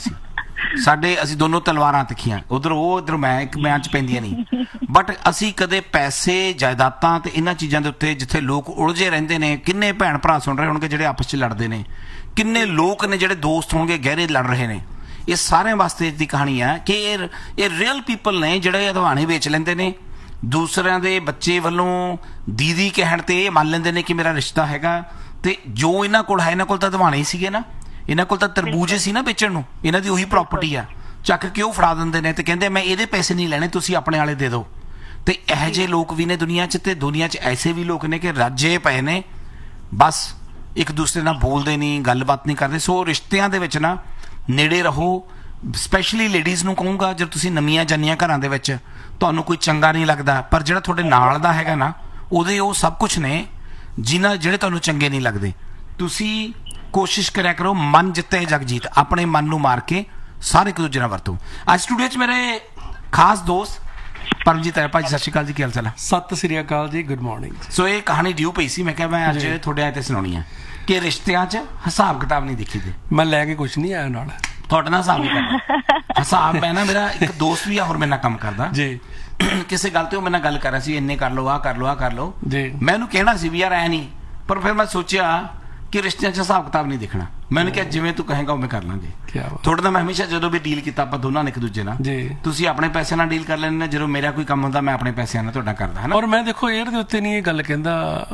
[SPEAKER 1] ਅਸੀਂ ਦੋਨੋਂ ਤਲਵਾਰਾਂ ਤਿੱਖੀਆਂ, ਉਧਰ ਉਹ ਇਧਰ ਮੈਂ, ਇੱਕ ਮੈਚ 'ਚ ਪੈਂਦੀਆਂ ਨਹੀਂ। ਬਟ ਅਸੀਂ ਕਦੇ ਪੈਸੇ, ਜਾਇਦਾਦਾਂ ਤੇ ਇਹਨਾਂ ਚੀਜ਼ਾਂ ਦੇ ਉੱਤੇ ਜਿੱਥੇ ਲੋਕ ਉਲਝੇ ਰਹਿੰਦੇ ਨੇ, ਕਿੰਨੇ ਭੈਣ ਭਰਾ ਸੁਣ ਰਹੇ ਹੋਣਗੇ ਜਿਹੜੇ ਆਪਸ 'ਚ ਲੜਦੇ ਨੇ, ਕਿੰਨੇ ਲੋਕ ਨੇ ਜਿਹੜੇ ਦੋਸਤ ਹੋਣਗੇ ਗਹਿਰੇ ਲੜ ਰਹੇ ਨੇ। ਇਹ ਸਾਰਿਆਂ ਵਾਸਤੇ ਦੀ ਕਹਾਣੀ ਹੈ ਕਿ ਇਹ ਰੀਅਲ ਪੀਪਲ ਨੇ ਜਿਹੜੇ ਅਧਵਾਣੇ ਵੇਚ ਲੈਂਦੇ ਨੇ, ਦੂਸਰਿਆਂ ਦੇ ਬੱਚੇ ਵੱਲੋਂ ਦੀਦੀ ਕਹਿਣ ਤੇ ਇਹ ਮੰਨ ਲੈਂਦੇ ਨੇ ਕਿ ਮੇਰਾ ਰਿਸ਼ਤਾ ਹੈਗਾ। ਤੇ ਜੋ ਇਹਨਾਂ ਕੋਲ ਹੈ, ਇਹਨਾਂ ਕੋਲ ਤਾਂ ਅਧਵਾਣੇ ਹੀ ਸੀਗੇ ਨਾ, ਇਹਨਾਂ ਕੋਲ ਤਾਂ ਤਰਬੂਜੇ ਸੀ ਨਾ ਵੇਚਣ ਨੂੰ, ਇਹਨਾਂ ਦੀ ਉਹੀ ਪ੍ਰਾਪਰਟੀ ਆ, ਚੱਕ ਕੇ ਉਹ ਫੜਾ ਦਿੰਦੇ ਨੇ ਤੇ ਕਹਿੰਦੇ ਮੈਂ ਇਹਦੇ ਪੈਸੇ ਨਹੀਂ ਲੈਣੇ, ਤੁਸੀਂ ਆਪਣੇ ਵਾਲੇ ਦੇ ਦਿਓ। ਤੇ ਇਹੋ ਜਿਹੇ ਲੋਕ ਵੀ ਨੇ ਦੁਨੀਆ 'ਚ, ਤੇ ਦੁਨੀਆ 'ਚ ਐਸੇ ਵੀ ਲੋਕ ਨੇ ਕਿ ਰਾਜੇ ਪਏ ਨੇ, ਬਸ ਇੱਕ ਦੂਸਰੇ ਨਾਲ ਬੋਲਦੇ ਨਹੀਂ, ਗੱਲਬਾਤ ਨਹੀਂ ਕਰਦੇ। ਸੋ ਰਿਸ਼ਤਿਆਂ ਦੇ ਵਿੱਚ ਨਾ ਨੇੜੇ ਰਹੋ। ਸਪੈਸ਼ਲੀ ਲੇਡੀਜ਼ ਨੂੰ ਕਹੂੰਗਾ, ਜਦ ਤੁਸੀਂ ਨਵੀਆਂ ਜੰਨੀਆਂ ਘਰਾਂ ਦੇ ਵਿੱਚ, ਤੁਹਾਨੂੰ ਕੋਈ ਚੰਗਾ ਨਹੀਂ ਲੱਗਦਾ, ਪਰ ਜਿਹੜਾ ਤੁਹਾਡੇ ਨਾਲ ਦਾ ਹੈਗਾ ਨਾ, ਉਹਦੇ ਉਹ ਸਭ ਕੁਝ ਨੇ ਜਿਹੜੇ ਤੁਹਾਨੂੰ ਚੰਗੇ ਨਹੀਂ ਲੱਗਦੇ। ਤੁਸੀਂ ਕੋਸ਼ਿਸ਼ ਕਰਿਆ ਕਰੋ, ਮਨ ਜਿੱਤੇ ਜਗ ਜੀਤ, ਆਪਣੇ ਮਨ ਨੂੰ ਮਾਰ ਕੇ ਸਾਰੇ ਇੱਕ ਦੂਜੇ ਨਾਲ ਵਰਤੋ। ਅੱਜ ਸਟੂਡੀਓ 'ਚ ਮੇਰੇ ਖਾਸ ਦੋਸਤ ਪਰਮਜੀਤ ਹੈ। ਭਾਜੀ ਸਤਿ ਸ਼੍ਰੀ ਅਕਾਲ ਜੀ, ਕੀ ਹਾਲ ਚਾਲ ਹੈ?
[SPEAKER 3] ਸਤਿ ਸ੍ਰੀ ਅਕਾਲ ਜੀ, ਗੁੱਡ ਮਾਰਨਿੰਗ।
[SPEAKER 1] ਸੋ ਇਹ ਕਹਾਣੀ ਡਿਊ ਪਈ ਸੀ, ਮੈਂ ਕਿਹਾ ਮੈਂ ਅੱਜ ਤੁਹਾਡੇ ਆਏ ਤੇ ਸੁਣਾਉਣੀ ਹੈ ਕਿ ਰਿਸ਼ਤਿਆਂ 'ਚ ਹਿਸਾਬ ਕਿਤਾਬ ਨਹੀਂ ਦੇਖੀਦੇ।
[SPEAKER 3] ਮੈਂ ਲੈ ਕੇ ਕੁਛ ਨਹੀਂ ਆਇਆ ਨਾਲ,
[SPEAKER 1] ਤੁਹਾਡੇ ਨਾਲ ਹਿਸਾਬ ਨਹੀਂ ਕਰਦਾ। ਹਿਸਾਬ ਮੈਂ ਨਾ, ਮੇਰਾ ਇੱਕ ਦੋਸਤ ਵੀ ਆ ਹੋਰ ਮੇਰੇ ਨਾਲ ਕੰਮ ਕਰਦਾ
[SPEAKER 3] ਜੀ,
[SPEAKER 1] ਕਿਸੇ ਗੱਲ ਤੇ ਉਹ ਮੇਰੇ ਨਾਲ ਗੱਲ ਕਰ ਰਿਹਾ ਸੀ, ਇੰਨੇ ਕਰ ਲਓ, ਆਹ ਕਰ ਲਓ, ਆਹ ਕਰ ਲਓ ਜੀ। ਮੈਂ ਉਹਨੂੰ ਕਹਿਣਾ ਸੀ ਵੀ ਯਾਰ ਐ ਨਹੀਂ, ਪਰ ਫਿਰ ਮੈਂ ਸੋਚਿਆ ਕਿ ਰਿਸ਼ਤਿਆਂ 'ਚ ਹਿਸਾਬ ਕਿਤਾਬ ਨਹੀਂ ਦੇਖਣਾ। ਮੈਨੂੰ ਕਿਹਾ ਜਿਵੇਂ ਤੂੰ ਕਹੇਗਾ ਉਵੇਂ ਕਰ ਲਾਂਗੇ। ਤੁਹਾਡੇ ਨਾਲ ਮੈਂ ਹਮੇਸ਼ਾ ਜਦੋਂ ਵੀ ਡੀਲ ਕੀਤਾ, ਆਪਾਂ ਦੋਨਾਂ ਨੇ ਇੱਕ ਦੂਜੇ ਨਾਲ, ਤੁਸੀਂ ਆਪਣੇ ਪੈਸੇ ਨਾਲ ਡੀਲ ਕਰ ਲੈਂਦੇ, ਜਦੋਂ ਮੇਰਾ ਕੋਈ ਕੰਮ ਹੁੰਦਾ ਮੈਂ ਆਪਣੇ ਪੈਸਿਆਂ ਨਾਲ ਤੁਹਾਡਾ ਕਰਦਾ ਹੈ ਨਾ।
[SPEAKER 3] ਔਰ ਮੈਂ ਦੇਖੋ ਏਅਰ ਦੇ ਉੱਤੇ ਨਹੀਂ ਇਹ ਗੱਲ ਕਹਿੰਦਾ,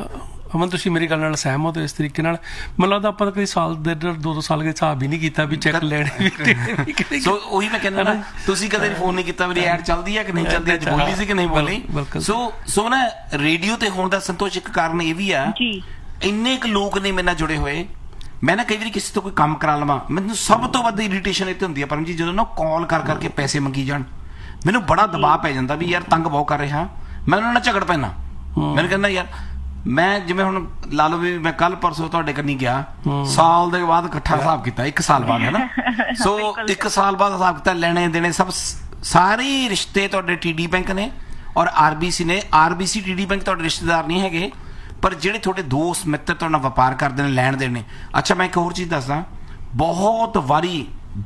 [SPEAKER 3] ਅਮਨ ਤੁਸੀਂ ਮੇਰੀ ਗੱਲ ਨਾਲ ਸਹਿਮਤ ਹੋ ਇਸ ਤਰੀਕੇ ਨਾਲ? ਮੈਨੂੰ ਲੱਗਦਾ ਆਪਾਂ ਤਾਂ ਕਈ ਸਾਲ ਦੇ 2-2 ਸਾਲ ਦੇ ਹਿਸਾਬ ਹੀ ਨਹੀਂ ਕੀਤਾ ਵੀ ਚੈੱਕ ਲੈਣੇ ਵੀ।
[SPEAKER 1] ਸੋ ਉਹੀ ਮੈਂ ਕਹਿੰਦਾ ਨਾ, ਤੁਸੀਂ ਕਦੇ ਫੋਨ ਨਹੀਂ ਕੀਤਾ ਮੇਰੀ ਐਡ ਚੱਲਦੀ ਹੈ ਕਿ ਨਹੀਂ ਚੱਲਦੀ, ਅੱਜ ਬੋਲੀ ਸੀ ਕਿ ਨਹੀਂ ਬੋਲੀ। ਸੋ ਨਾ ਰੇਡੀਓ ਤੇ ਹੋਣ ਦਾ ਸੰਤੋਸ਼ ਇੱਕ ਕਾਰਨ ਇਹ ਵੀ ਆ, ਇੰਨੇ ਕੁ ਲੋਕ ਨੇ ਮੇਰੇ ਨਾਲ ਜੁੜੇ ਹੋਏ। ਮੈਂ ਨਾ ਕਈ ਵਾਰੀ ਕਿਸੇ ਤੋਂ ਕੋਈ ਕੰਮ ਕਰਾ ਲਵਾਂ, ਮੈਨੂੰ ਸਭ ਤੋਂ ਵੱਧ ਇਰੀਟੇਸ਼ਨ ਇੱਥੇ ਹੁੰਦੀ ਹੈ ਪਰਮਜੀਤ, ਜਦੋਂ ਨਾ ਕਾਲ ਕਰ ਕਰਕੇ ਪੈਸੇ ਮੰਗੀ ਜਾਣ, ਮੈਨੂੰ ਬੜਾ ਦਬਾਅ ਪੈ ਜਾਂਦਾ ਵੀ ਯਾਰ ਤੰਗ ਬਹੁਤ ਕਰ ਰਿਹਾ। ਮੈਂ ਉਹਨਾਂ ਨਾਲ ਝਗੜ ਪੈਣਾ। ਮੈਨੂੰ ਕਹਿੰਦਾ ਯਾਰ, ਮੈਂ ਜਿਵੇਂ ਹੁਣ ਲਾ ਲਓ ਵੀ ਮੈਂ ਕੱਲ ਪਰਸੋਂ ਤੁਹਾਡੇ ਕੰਨੀ ਗਿਆ, ਸਾਲ ਦੇ ਬਾਅਦ ਇਕੱਠਾ ਹਿਸਾਬ ਕੀਤਾ, 1 ਸਾਲ ਬਾਅਦ, ਹੈ ਨਾ। ਸੋ 1 ਸਾਲ ਬਾਅਦ ਹਿਸਾਬ ਕੀਤਾ, ਲੈਣੇ ਦੇਣੇ ਸਭ, ਸਾਰੇ ਰਿਸ਼ਤੇ ਤੁਹਾਡੇ TD ਬੈਂਕ ਨੇ ਔਰ RBC ਨੇ। RBC TD ਬੈਂਕ ਤੁਹਾਡੇ ਰਿਸ਼ਤੇਦਾਰ ਨਹੀਂ ਹੈਗੇ, ਪਰ ਜਿਹੜੇ ਤੁਹਾਡੇ ਦੋਸਤ ਮਿੱਤਰ ਤੁਹਾਡੇ ਨਾਲ ਵਪਾਰ ਕਰਦੇ ਨੇ, ਲੈਣ ਦੇਣ ਨੇ। ਅੱਛਾ, ਮੈਂ ਇੱਕ ਹੋਰ ਚੀਜ਼ ਦੱਸਦਾ, ਬਹੁਤ ਵਾਰੀ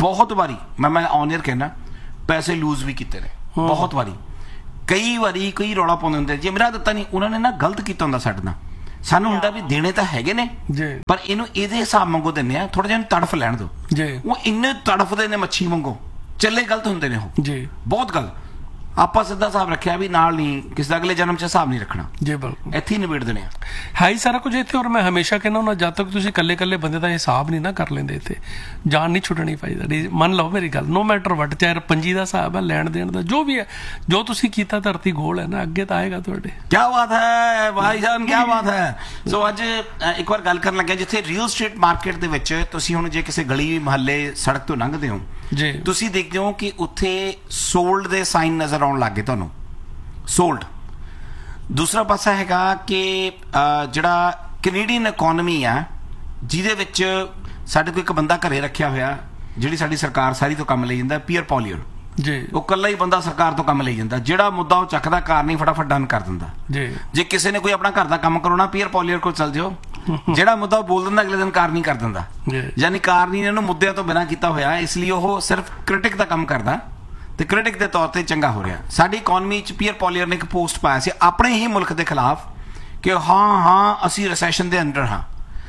[SPEAKER 1] ਮੈਂ ਔਨ ਏਅਰ ਕਹਿਣਾ, ਪੈਸੇ ਲੂਜ਼ ਵੀ ਕੀਤੇ ਨੇ ਬਹੁਤ ਵਾਰੀ। ਕਈ ਵਾਰੀ ਕਈ ਰੌਲਾ ਪਾਉਂਦੇ ਹੁੰਦੇ, ਜੇ ਮੇਰਾ ਦਿੱਤਾ ਨਹੀਂ, ਉਹਨਾਂ ਨੇ ਨਾ ਗਲਤ ਕੀਤਾ ਹੁੰਦਾ ਸਾਡੇ ਨਾਲ। ਸਾਨੂੰ ਹੁੰਦਾ ਵੀ ਦੇਣੇ ਤਾਂ ਹੈਗੇ ਨੇ, ਪਰ ਇਹਨੂੰ ਇਹਦੇ ਹਿਸਾਬ ਮੰਗੋ ਦਿੰਦੇ ਆ, ਥੋੜਾ ਜਿਹਾ ਤੜਫ ਲੈਣ ਦਿਓ। ਉਹ ਇੰਨੇ ਤੜਫਦੇ ਨੇ ਮੱਛੀ ਮੰਗੋ, ਚੱਲੇ ਗਲਤ ਹੁੰਦੇ ਨੇ ਉਹ ਬਹੁਤ ਗਲਤ। ਆਪਾਂ ਸਿੱਧਾ ਹਿਸਾਬ ਰੱਖਿਆ ਵੀ ਨਾਲ ਨਹੀਂ, ਕਿਸੇ ਦਾ ਅਗਲੇ ਜਨਮ 'ਚ ਹਿਸਾਬ ਨਹੀਂ ਰੱਖਣਾ ਜੀ, ਬਿਲਕੁਲ ਇੱਥੇ ਹੀ ਨਿਬੇੜ ਦੇਣੇ ਆ।
[SPEAKER 3] ਹੈ ਹੀ ਸਾਰਾ ਕੁਝ ਇੱਥੇ। ਔਰ ਮੈਂ ਹਮੇਸ਼ਾ ਕਹਿੰਦਾ ਹੁੰਦਾ, ਜਦ ਤੱਕ ਤੁਸੀਂ ਇਕੱਲੇ ਬੰਦੇ ਦਾ ਹਿਸਾਬ ਨਹੀਂ ਨਾ ਕਰ ਲੈਂਦੇ, ਇੱਥੇ ਜਾਨ ਨਹੀਂ ਛੁੱਟਣੀ ਪਾਈਦੀ। ਮੰਨ ਲਓ ਮੇਰੀ ਗੱਲ, ਨੋ ਮੈਟਰ ਵਟ, ਚਾਹੇ ਪੰਜੀ ਦਾ ਹਿਸਾਬ ਹੈ, ਲੈਣ ਦੇਣ ਦਾ ਜੋ ਵੀ ਹੈ, ਜੋ ਤੁਸੀਂ ਕੀਤਾ ਧਰਤੀ ਗੋਲ ਹੈ ਨਾ, ਅੱਗੇ ਤਾਂ ਆਏਗਾ ਤੁਹਾਡੇ।
[SPEAKER 1] ਕੀ ਬਾਤ ਹੈ ਭਾਈ ਜਾਨ, ਕੀ ਬਾਤ ਹੈ। ਸੋ ਅੱਜ ਇੱਕ ਵਾਰ ਗੱਲ ਕਰਨ ਲੱਗਿਆ, ਜਿੱਥੇ ਰੀਅਲ ਸਟੇਟ ਮਾਰਕੀਟ ਦੇ ਵਿੱਚ ਤੁਸੀਂ ਹੁਣ ਜੇ ਕਿਸੇ ਗਲੀ ਮੁਹੱਲੇ ਸੜਕ ਤੋਂ ਲੰਘਦੇ ਹੋ ਜੀ, ਤੁਸੀਂ ਦੇਖਦੇ ਹੋ ਕਿ ਉੱਥੇ ਸੋਲਡ ਦੇ ਸਾਈਨ ਨਜ਼ਰ ਆਉਣ ਲੱਗ ਗਏ ਤੁਹਾਨੂੰ, ਸੋਲਡ। ਦੂਸਰਾ ਪਾਸਾ ਹੈਗਾ ਕਿ ਜਿਹੜਾ ਕੈਨੇਡੀਅਨ ਇਕੋਨਮੀ ਆ, ਜਿਹਦੇ ਵਿੱਚ ਸਾਡੇ ਕੋਲ ਇੱਕ ਬੰਦਾ ਘਰੇ ਰੱਖਿਆ ਹੋਇਆ, ਜਿਹੜੀ ਸਾਡੀ ਸਰਕਾਰ ਸਾਰੀ ਤੋਂ ਕੰਮ ਲਈ ਜਾਂਦਾ, ਪੀਅਰ ਪੋਲੀਅਰ ਜੀ। ਉਹ ਇਕੱਲਾ ਹੀ ਬੰਦਾ ਸਰਕਾਰ ਤੋਂ ਕੰਮ ਲਈ ਜਾਂਦਾ, ਜਿਹੜਾ ਮੁੱਦਾ ਉਹ ਚੱਕਦਾ, ਕਾਰ ਨਹੀਂ ਫਟਾਫਟ ਡਨ ਕਰ ਦਿੰਦਾ ਜੀ। ਜੇ ਕਿਸੇ ਨੇ ਕੋਈ ਆਪਣਾ ਘਰ ਦਾ ਕੰਮ ਕਰਾਉਣਾ, ਪੀਅਰ ਪੋਲੀਅਰ ਕੋਲ ਚੱਲ ਜਾਓ, ਜਿਹੜਾ ਮੁੱਦਾ ਉਹ ਬੋਲ ਦਿੰਦਾ, ਅਗਲੇ ਦਿਨ ਕਾਰ ਨਹੀਂ ਕਰ ਦਿੰਦਾ। ਯਾਨੀ ਕਾਰ ਨਹੀਂ ਇਹਨੂੰ ਮੁੱਦਿਆਂ ਤੋਂ ਬਿਨਾਂ ਕੀਤਾ ਹੋਇਆ, ਇਸ ਲਈ ਉਹ ਸਿਰਫ ਕ੍ਰਿਟਿਕ ਦਾ ਕੰਮ ਕਰਦਾ ਤੇ ਕ੍ਰਿਟਿਕ ਦੇ ਤੌਰ ਤੇ ਚੰਗਾ ਹੋ ਰਿਹਾ। ਸਾਡੀ ਇਕੋਨਮੀ 'ਚ ਪੀਅਰ ਪੋਲੀਅਰ ਨੇ ਇੱਕ ਪੋਸਟ ਪਾਇਆ ਸੀ ਆਪਣੇ ਹੀ ਮੁਲਕ ਦੇ ਖਿਲਾਫ ਕਿ ਹਾਂ ਅਸੀਂ ਰਿਸੈਸ਼ਨ ਦੇ ਅੰਡਰ ਹਾਂ।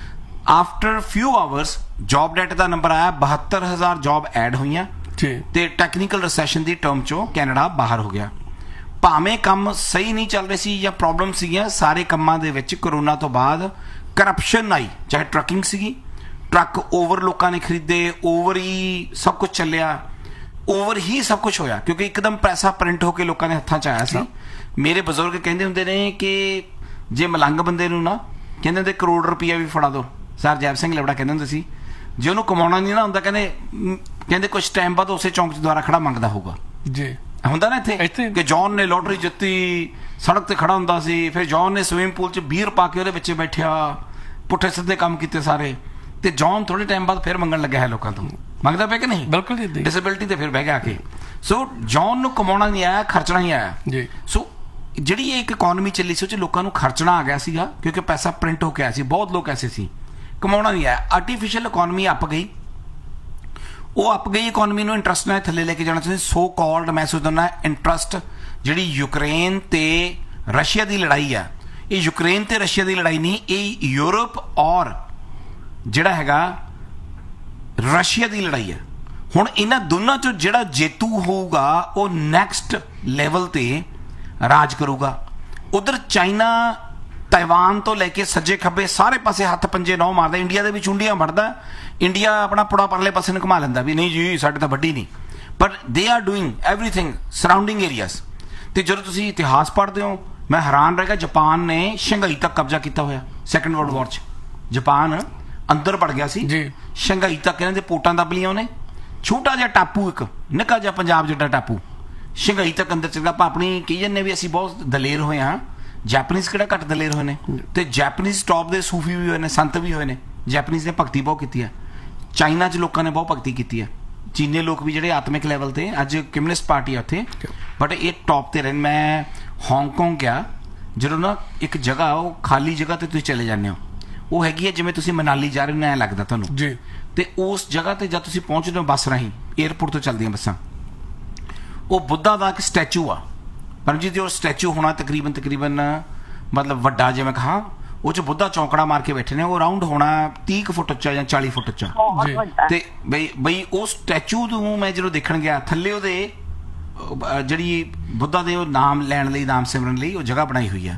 [SPEAKER 1] ਆਫਟਰ ਫਿਊ ਆਵਰਸ ਜੌਬ ਡਾਟਾ ਦਾ ਨੰਬਰ ਆਇਆ, 72,000 ਜੌਬ ਐਡ ਹੋਈਆਂ ਤੇ ਟੈਕਨੀਕਲ ਰਿਸੈਸ਼ਨ ਦੀ ਟਰਮ 'ਚੋਂ ਕੈਨੇਡਾ ਬਾਹਰ ਹੋ ਗਿਆ। ਭਾਵੇਂ ਕੰਮ ਸਹੀ ਨਹੀਂ ਚੱਲ ਰਹੇ ਸੀ ਜਾਂ ਪ੍ਰੋਬਲਮ ਸੀਗੀਆਂ, ਸਾਰੇ ਕੰਮਾਂ ਦੇ ਵਿੱਚ ਕਰੋਨਾ ਤੋਂ ਬਾਅਦ ਕਰਪਸ਼ਨ ਆਈ। ਚਾਹੇ ਟਰੱਕਿੰਗ ਸੀਗੀ, ਟਰੱਕ ਓਵਰ ਲੋਕਾਂ ਨੇ ਖਰੀਦੇ, ਓਵਰ ਹੀ ਸਭ ਕੁਝ ਚੱਲਿਆ, ਓਵਰ ਹੀ ਸਭ ਕੁਝ ਹੋਇਆ, ਕਿਉਂਕਿ ਇੱਕਦਮ ਪੈਸਾ ਪ੍ਰਿੰਟ ਹੋ ਕੇ ਲੋਕਾਂ ਦੇ ਹੱਥਾਂ 'ਚ ਆਇਆ ਸੀ। ਮੇਰੇ ਬਜ਼ੁਰਗ ਕਹਿੰਦੇ ਹੁੰਦੇ ਨੇ ਕਿ ਜੇ ਮਲੰਗ ਬੰਦੇ ਨੂੰ ਨਾ ਕਹਿੰਦੇ ਹੁੰਦੇ ਕਰੋੜ ਰੁਪਈਆ ਵੀ ਫੜਾ ਦਿਓ, ਸਰ ਜੈਬ ਸਿੰਘ ਲਵੜਾ ਕਹਿੰਦੇ ਹੁੰਦੇ ਸੀ, ਜੇ ਉਹਨੂੰ ਕਮਾਉਣਾ ਨਹੀਂ ਨਾ ਹੁੰਦਾ, ਕਹਿੰਦੇ ਕੁਝ ਟਾਈਮ ਬਾਅਦ ਉਸੇ ਚੌਂਕ 'ਚ ਦੁਆਰਾ ਖੜਾ ਮੰਗਦਾ ਹੋਊਗਾ ਜੀ। ਹੁੰਦਾ ਨਾ ਇੱਥੇ ਕਿ ਜੌਨ ਨੇ ਲੋਟਰੀ ਜਿੱਤੀ, ਸੜਕ ਤੇ ਖੜਾ ਹੁੰਦਾ ਸੀ, ਫਿਰ ਜੌਨ ਨੇ ਸਵਿਮਿੰਗ ਪੂਲ 'ਚ ਬੀਅਰ ਪਾ ਕੇ ਉਹਦੇ ਵਿੱਚ ਬੈਠਿਆ, ਪੁੱਠੇ ਸਿੱਧੇ ਕੰਮ ਕੀਤੇ ਸਾਰੇ, ਤੇ ਜੌਨ ਥੋੜੇ ਟਾਈਮ ਬਾਅਦ ਫਿਰ ਮੰਗਣ ਲੱਗਿਆ ਹੈ ਲੋਕਾਂ ਤੋਂ। ਮੰਗਦਾ ਪਿਆ ਕਿ ਨਹੀਂ? ਬਿਲਕੁਲ ਜੀ। ਡਿਸੇਬਿਲਿਟੀ ਤੇ ਫਿਰ ਬਹਿ ਗਿਆ ਆ ਕੇ। ਸੋ ਜੌਨ ਨੂੰ ਕਮਾਉਣਾ ਨਹੀਂ ਆਇਆ, ਖਰਚਣਾ ਹੀ ਆਇਆ ਜੀ। ਸੋ ਜਿਹੜੀ ਇਹ ਇੱਕ ਇਕੋਨਮੀ ਚੱਲੀ ਸੀ, ਉਹ 'ਚ ਲੋਕਾਂ ਨੂੰ ਖਰਚਣਾ ਆ ਗਿਆ ਸੀਗਾ, ਕਿਉਂਕਿ ਪੈਸਾ ਪ੍ਰਿੰਟ ਹੋ ਕੇ ਆਇਆ ਸੀ। ਬਹੁਤ ਲੋਕ ਐਸੇ ਸੀ, ਕਮਾਉਣਾ ਨਹੀਂ ਆਇਆ। ਆਰਟੀਫਿਸ਼ੀਅਲ ਇਕੋਨਮੀ ਅੱਪ ਗਈ, ਉਹ ਅੱਪ ਗਈ ਇਕੋਨਮੀ ਨੂੰ ਇੰਟਰਸਟ ਨਾਲ ਥੱਲੇ ਲੈ ਕੇ ਜਾਣਾ ਚਾਹੁੰਦੇ। ਸੋ ਕਾਲਡ ਮੈਂ ਸੋਚਦਾ ਇੰਟਰਸਟ, ਜਿਹੜੀ ਯੂਕਰੇਨ ਤੇ ਰਸ਼ੀਆ ਦੀ ਲੜਾਈ ਆ, ਇਹ ਯੂਕਰੇਨ ਤੇ ਰਸ਼ੀਆ ਦੀ ਲੜਾਈ ਨਹੀਂ, ਇਹ ਯੂਰਪ ਔਰ ਜਿਹੜਾ ਹੈਗਾ ਰਸ਼ੀਆ ਦੀ ਲੜਾਈ ਹੈ। ਹੁਣ ਇਹਨਾਂ ਦੋਨਾਂ ਚੋਂ ਜਿਹੜਾ ਜੇਤੂ ਹੋਊਗਾ ਉਹ ਨੈਕਸਟ ਲੈਵਲ ਤੇ ਰਾਜ ਕਰੂਗਾ। ਉਧਰ ਚਾਈਨਾ ਤਾਈਵਾਨ ਤੋਂ ਲੈ ਕੇ ਸੱਜੇ ਖੱਬੇ ਸਾਰੇ ਪਾਸੇ ਹੱਥ ਪੰਜੇ ਨੌ ਮਾਰਦਾ, ਇੰਡੀਆ ਦੇ ਵਿੱਚ ਚੁੰਡੀਆਂ ਵੜਦਾ, ਇੰਡੀਆ ਆਪਣਾ ਪੁੜਾ ਪਰਲੇ ਪਾਸੇ ਨੂੰ ਘੁਮਾ ਲੈਂਦਾ ਵੀ ਨਹੀਂ ਜੀ ਸਾਡੇ ਤਾਂ ਵੱਡੀ ਨਹੀਂ, ਪਰ they are doing everything surrounding areas. ਤੇ ਜਦੋਂ ਤੁਸੀਂ ਇਤਿਹਾਸ ਪੜ੍ਹਦੇ ਹੋ, ਮੈਂ ਹੈਰਾਨ ਰਹਿ ਗਿਆ, ਜਾਪਾਨ ਨੇ ਸ਼ੰਘਾਈ ਤੱਕ ਕਬਜ਼ਾ ਕੀਤਾ ਹੋਇਆ। ਸੈਕੰਡ ਵਰਲਡ ਵਾਰ 'ਚ ਜਾਪਾਨ ਅੰਦਰ ਵੜ ਗਿਆ ਸੀ ਜੀ, ਸ਼ੰਘਾਈ ਤੱਕ ਇਹਨਾਂ ਦੇ ਪੋਟਾਂ ਦੱਬ ਲਈਆਂ ਉਹਨੇ। ਛੋਟਾ ਜਿਹਾ ਟਾਪੂ, ਇੱਕ ਨਿੱਕਾ ਜਿਹਾ ਪੰਜਾਬ ਜਿੱਡਾ ਟਾਪੂ, ਸ਼ੰਘਾਈ ਤੱਕ ਅੰਦਰ ਚੱਲ ਗਿਆ। ਆਪਾਂ ਆਪਣੀ ਕਹੀ ਜਾਂਦੇ ਵੀ ਅਸੀਂ ਬਹੁਤ ਦਲੇਰ ਹੋਏ ਹਾਂ, ਜੈਪਨੀਜ਼ ਕਿਹੜਾ ਘੱਟ ਦਲੇਰ ਹੋਏ ਨੇ। ਤੇ ਜੈਪਨੀਜ਼ ਟੌਪ ਦੇ ਸੂਫੀ ਵੀ ਹੋਏ ਨੇ, ਸੰਤ ਵੀ ਹੋਏ ਨੇ। ਜੈਪਨੀਜ਼ ਨੇ ਭਗਤੀ ਬਹੁਤ ਕੀਤੀ ਹੈ, ਚਾਈਨਾ 'ਚ ਲੋਕਾਂ ਨੇ ਬਹੁਤ ਭਗਤੀ ਕੀਤੀ ਹੈ, ਚੀਨੀ ਲੋਕ ਵੀ ਜਿਹੜੇ ਆਤਮਿਕ ਲੈਵਲ ਤੇ, ਅੱਜ ਕਮਿਊਨਿਸਟ ਪਾਰਟੀ ਆ ਉੱਥੇ, ਬਟ ਇਹ ਟੌਪ ਤੇ ਰਹਿਣ। ਮੈਂ ਹਾਂਗਕਾਂਗ ਗਿਆ, ਜਦੋਂ ਨਾ ਇੱਕ ਜਗ੍ਹਾ ਉਹ ਖਾਲੀ ਜਗ੍ਹਾ ਤੇ ਤੁਸੀਂ ਚਲੇ ਜਾਂਦੇ ਹੋ, ਉਹ ਹੈਗੀ ਹੈ ਜਿਵੇਂ ਤੁਸੀਂ ਮਨਾਲੀ ਜਾ ਰਹੇ ਹੋ ਐਂ ਲੱਗਦਾ ਤੁਹਾਨੂੰ ਜੀ। ਤੇ ਉਸ ਜਗ੍ਹਾ ਤੇ ਜਦ ਤੁਸੀਂ ਪਹੁੰਚਦੇ ਹੋ ਬੱਸ ਰਾਹੀਂ, ਏਅਰਪੋਰਟ ਤੋਂ ਚੱਲਦੀਆਂ ਬੱਸਾਂ, ਉਹ ਬੁੱਧਾ ਦਾ ਇੱਕ ਸਟੈਚੂ ਆ ਪਰਮਜੀਤ। ਉਹ ਸਟੈਚੂ ਹੋਣਾ ਤਕਰੀਬਨ ਮਤਲਬ ਵੱਡਾ, ਜਿਵੇਂ ਕਹਾਂ ਉਹ 'ਚ ਬੁੱਧਾ ਚੌਂਕੜਾ ਮਾਰ ਕੇ ਬੈਠੇ ਨੇ, ਉਹ ਰਾਊਂਡ ਹੋਣਾ 30 ਫੁੱਟ ਉੱਚਾ ਜਾਂ 40 ਫੁੱਟ ਉੱਚਾ ਤੇ ਬਈ ਉਹ ਸਟੈਚੂ ਨੂੰ ਮੈਂ ਜਦੋਂ ਦੇਖਣ ਗਿਆ, ਥੱਲੇ ਉਹਦੇ ਜਿਹੜੀ ਬੁੱਧਾ ਦੇ ਉਹ ਨਾਮ ਲੈਣ ਲਈ, ਨਾਮ ਸਿਮਰਨ ਲਈ ਉਹ ਜਗ੍ਹਾ ਬਣਾਈ ਹੋਈ ਆ।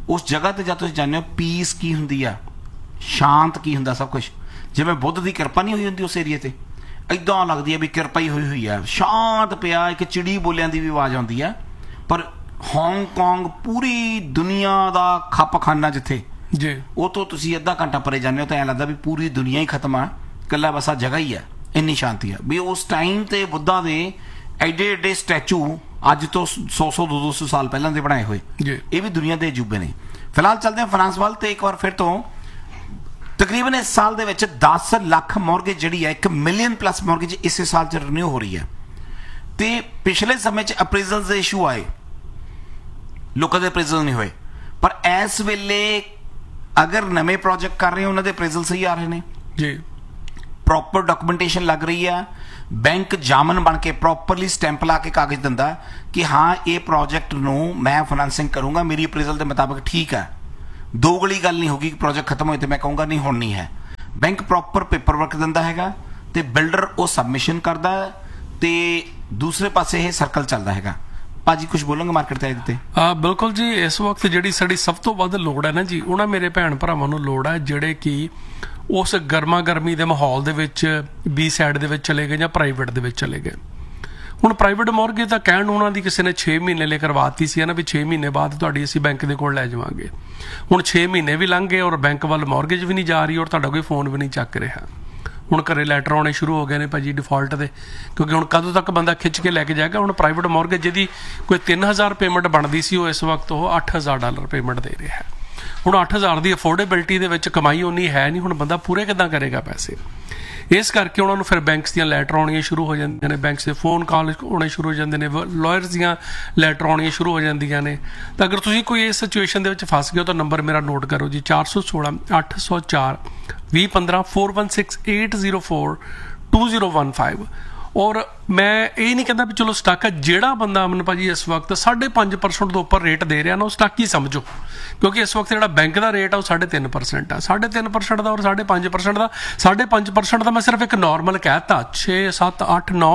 [SPEAKER 1] ਉਸ ਜਗ੍ਹਾ ਤੇ ਜਦ ਤੁਸੀਂ ਜਾਂਦੇ ਹੋ ਪੀਸ ਕੀ ਹੁੰਦੀ ਆ, ਸ਼ਾਂਤ ਕੀ ਹੁੰਦਾ ਸਭ ਕੁਝ, ਜਿਵੇਂ ਬੁੱਧ ਦੀ ਕਿਰਪਾ ਨਹੀਂ ਹੋਈ ਹੁੰਦੀ ਉਸ ਏਰੀਏ ਤੇ, ਇਦਾਂ ਲੱਗਦੀ ਹੈ ਵੀ ਕਿਰਪਾ ਹੀ ਹੋਈ ਆ, ਸ਼ਾਂਤ ਪਿਆ, ਇੱਕ ਚਿੜੀ ਬੋਲਿਆਂ ਦੀ ਵੀ ਆਵਾਜ਼ ਆਉਂਦੀ ਆ। ਪਰ ਹਾਂਗਕਾਂਗ ਪੂਰੀ ਦੁਨੀਆ ਦਾ ਖੱਪਖਾਨਾ ਜਿੱਥੇ
[SPEAKER 3] ਜੀ, ਉਹ
[SPEAKER 1] ਤੋਂ ਤੁਸੀਂ ਅੱਧਾ ਘੰਟਾ ਪਰੇ ਜਾਂਦੇ ਹੋ ਤਾਂ ਐਂ ਲੱਗਦਾ ਵੀ ਪੂਰੀ ਦੁਨੀਆ ਹੀ ਖਤਮ ਆ, ਇਕੱਲਾ ਬਸ ਆਹ ਜਗ੍ਹਾ ਹੀ ਆ, ਇੰਨੀ ਸ਼ਾਂਤੀ ਆ। ਵੀ ਉਸ ਟਾਈਮ ਤੇ ਬੁੱਧਾ ਦੇ ਐਡੇ ਐਡੇ ਸਟੈਚੂ ਅੱਜ ਤੋਂ 100-200 ਸਾਲ ਪਹਿਲਾਂ ਦੇ ਬਣਾਏ ਹੋਏ, ਇਹ ਵੀ ਦੁਨੀਆ ਦੇ ਅਜੂਬੇ ਨੇ। ਫਿਲਹਾਲ ਚੱਲਦੇ ਹਾਂ ਫਰਾਂਸ ਵੱਲ, ਤੇ ਇੱਕ ਵਾਰ ਫਿਰ ਤੋਂ ਤਕਰੀਬਨ ਇਸ ਸਾਲ ਦੇ ਵਿੱਚ 10 ਲੱਖ ਮੌਰਗੇਜ ਜਿਹੜੀ ਹੈ, 1 ਮਿਲੀਅਨ ਪਲੱਸ ਮੌਰਗੇਜ ਇਸੇ ਸਾਲ 'ਚ ਰਿਨਿਊ ਹੋ ਰਹੀ ਹੈ। ਤੇ ਪਿਛਲੇ ਸਮੇਂ 'ਚ ਅਪਰੇਜ਼ਲਸ ਦੇ ਇਸ਼ੂ ਆਏ, ਲੋਕਾਂ ਦੇ ਅਪਰੇਜ਼ਲ ਨਹੀਂ ਹੋਏ, ਪਰ ਇਸ ਵੇਲੇ ਅਗਰ ਨਵੇਂ ਪ੍ਰੋਜੈਕਟ ਕਰ ਰਹੇ ਹੋ ਉਹਨਾਂ ਦੇ ਅਪਰੇਜ਼ਲ ਸਹੀ ਆ ਰਹੇ ਨੇ
[SPEAKER 3] ਜੀ,
[SPEAKER 1] ਪ੍ਰੋਪਰ ਡਾਕੂਮੈਂਟੇਸ਼ਨ ਲੱਗ ਰਹੀ ਆ, ਬੈਂਕ ਜਾਮਨ ਬਣ ਕੇ ਪ੍ਰੋਪਰਲੀ ਸਟੈਂਪ ਲਾ ਕੇ ਕਾਗਜ਼ ਦਿੰਦਾ ਕਿ ਹਾਂ ਇਹ ਪ੍ਰੋਜੈਕਟ ਨੂੰ ਮੈਂ ਫਾਈਨੈਂਸਿੰਗ ਕਰੂੰਗਾ, ਮੇਰੀ ਅਪਰੇਜ਼ਲ ਦੇ ਮੁਤਾਬਕ ਠੀਕ ਹੈ। ਦੋਗਲੀ ਗੱਲ ਨਹੀਂ ਹੋਗੀ ਕਿ ਪ੍ਰੋਜੈਕਟ ਖਤਮ ਹੋਏ ਤੇ ਮੈਂ ਕਹੂੰਗਾ ਨਹੀਂ ਹੁਣ ਨਹੀਂ ਹੈ। ਬੈਂਕ ਪ੍ਰੋਪਰ ਪੇਪਰ ਵਰਕ ਦਿੰਦਾ ਹੈਗਾ ਤੇ ਬਿਲਡਰ ਉਹ ਸਬਮਿਸ਼ਨ ਕਰਦਾ ਤੇ ਦੂਸਰੇ ਪਾਸੇ ਇਹ ਸਰਕਲ ਚੱਲਦਾ ਹੈਗਾ। ਭਾਜੀ ਕੁਝ ਬੋਲੋਗੇ ਮਾਰਕੀਟ ਤੇ ਇਹਦੇ ਤੇ?
[SPEAKER 3] ਬਿਲਕੁਲ ਜੀ, ਇਸ ਵਕਤ ਜਿਹੜੀ ਸਾਡੀ ਸਭ ਤੋਂ ਵੱਧ ਲੋੜ ਹੈ ਨਾ ਜੀ, ਉਹਨਾਂ ਮੇਰੇ ਭੈਣ ਭਰਾਵਾਂ ਨੂੰ ਲੋੜ ਹੈ ਜਿਹੜੇ ਕਿ ਉਸ ਗਰਮਾ ਗਰਮੀ ਦੇ ਮਾਹੌਲ ਦੇ ਵਿੱਚ ਬੀ ਸਾਈਡ ਦੇ ਵਿੱਚ ਚਲੇ ਗਏ ਜਾਂ ਪ੍ਰਾਈਵੇਟ ਦੇ ਵਿੱਚ ਚਲੇ ਗਏ। ਹੁਣ ਪ੍ਰਾਈਵੇਟ ਮੌਰਗੇਜ ਤਾਂ ਕਹਿਣ ਨੂੰ ਉਹਨਾਂ ਦੀ ਕਿਸੇ ਨੇ 6 ਮਹੀਨੇ ਲਈ ਕਰਵਾਤੀ ਸੀ ਨਾ, ਵੀ 6 ਮਹੀਨੇ ਬਾਅਦ ਤੁਹਾਡੀ ਅਸੀਂ ਬੈਂਕ ਦੇ ਕੋਲ ਲੈ ਜਾਵਾਂਗੇ। ਹੁਣ 6 ਮਹੀਨੇ ਵੀ ਲੰਘ ਗਏ ਔਰ ਬੈਂਕ ਵੱਲ ਮੌਰਗੇਜ ਵੀ ਨਹੀਂ ਜਾ ਰਹੀ ਔਰ ਤੁਹਾਡਾ ਕੋਈ ਫੋਨ ਵੀ ਨਹੀਂ ਚੱਕ ਰਿਹਾ। ਹੁਣ ਘਰੇ ਲੈਟਰ ਆਉਣੇ ਸ਼ੁਰੂ ਹੋ ਗਏ ਨੇ ਭਾਜੀ ਡਿਫਾਲਟ ਦੇ, ਕਿਉਂਕਿ ਹੁਣ ਕਦੋਂ ਤੱਕ ਬੰਦਾ ਖਿੱਚ ਕੇ ਲੈ ਕੇ ਜਾਏਗਾ। ਹੁਣ ਪ੍ਰਾਈਵੇਟ ਮੌਰਗੇਜ ਜਿਹਦੀ ਕੋਈ 3000 ਪੇਮੈਂਟ ਬਣਦੀ ਸੀ, ਉਹ ਇਸ ਵਕਤ ਉਹ $8000 ਪੇਮੈਂਟ ਦੇ ਰਿਹਾ ਹੈ। ਹੁਣ 8000 ਦੀ ਅਫੋਰਡੇਬਿਲਟੀ ਦੇ ਵਿੱਚ ਕਮਾਈ ਉਨੀ ਹੈ ਨਹੀਂ, ਹੁਣ ਬੰਦਾ ਪੂਰੇ ਕਿੱਦਾਂ ਕਰੇਗਾ ਪੈਸੇ। ਇਸ ਕਰਕੇ ਉਹਨਾਂ ਨੂੰ ਫਿਰ ਬੈਂਕਸ ਦੀਆਂ ਲੈਟਰ ਆਉਣੀਆਂ ਸ਼ੁਰੂ ਹੋ ਜਾਂਦੀਆਂ ਨੇ, ਬੈਂਕਸ ਦੇ ਫੋਨ ਕਾਲ ਆਉਣੇ ਸ਼ੁਰੂ ਹੋ ਜਾਂਦੇ ਨੇ, ਲਾਇਰਸ ਦੀਆਂ ਲੈਟਰ ਆਉਣੀਆਂ ਸ਼ੁਰੂ ਹੋ ਜਾਂਦੀਆਂ ਨੇ। ਤਾਂ ਅਗਰ ਤੁਸੀਂ ਕੋਈ ਇਸ ਸਿਚੁਏਸ਼ਨ ਦੇ ਵਿੱਚ ਫਸ ਗਏ ਹੋ ਤਾਂ ਨੰਬਰ ਮੇਰਾ ਨੋਟ ਕਰੋ ਜੀ, 416 804 2015 416 804 2015। ਔਰ ਮੈਂ ਇਹ ਨਹੀਂ ਕਹਿੰਦਾ ਵੀ ਚਲੋ ਸਟਾਕ ਹੈ, ਜਿਹੜਾ ਬੰਦਾ ਅਮਨ ਭਾਜੀ ਇਸ ਵਕਤ 5.5% ਤੋਂ ਉੱਪਰ ਰੇਟ ਦੇ ਰਿਹਾ ਨਾ, ਉਹ ਸਟਾਕ ਹੀ ਸਮਝੋ, ਕਿਉਂਕਿ ਇਸ ਵਕਤ ਜਿਹੜਾ ਬੈਂਕ ਦਾ ਰੇਟ ਆ ਉਹ 3.5% ਆ। 3.5% ਦਾ ਔਰ 5.5% ਦਾ, 5.5% ਦਾ ਮੈਂ ਸਿਰਫ ਇੱਕ ਨੋਰਮਲ ਕਹਿਤਾ, 6 7 8 9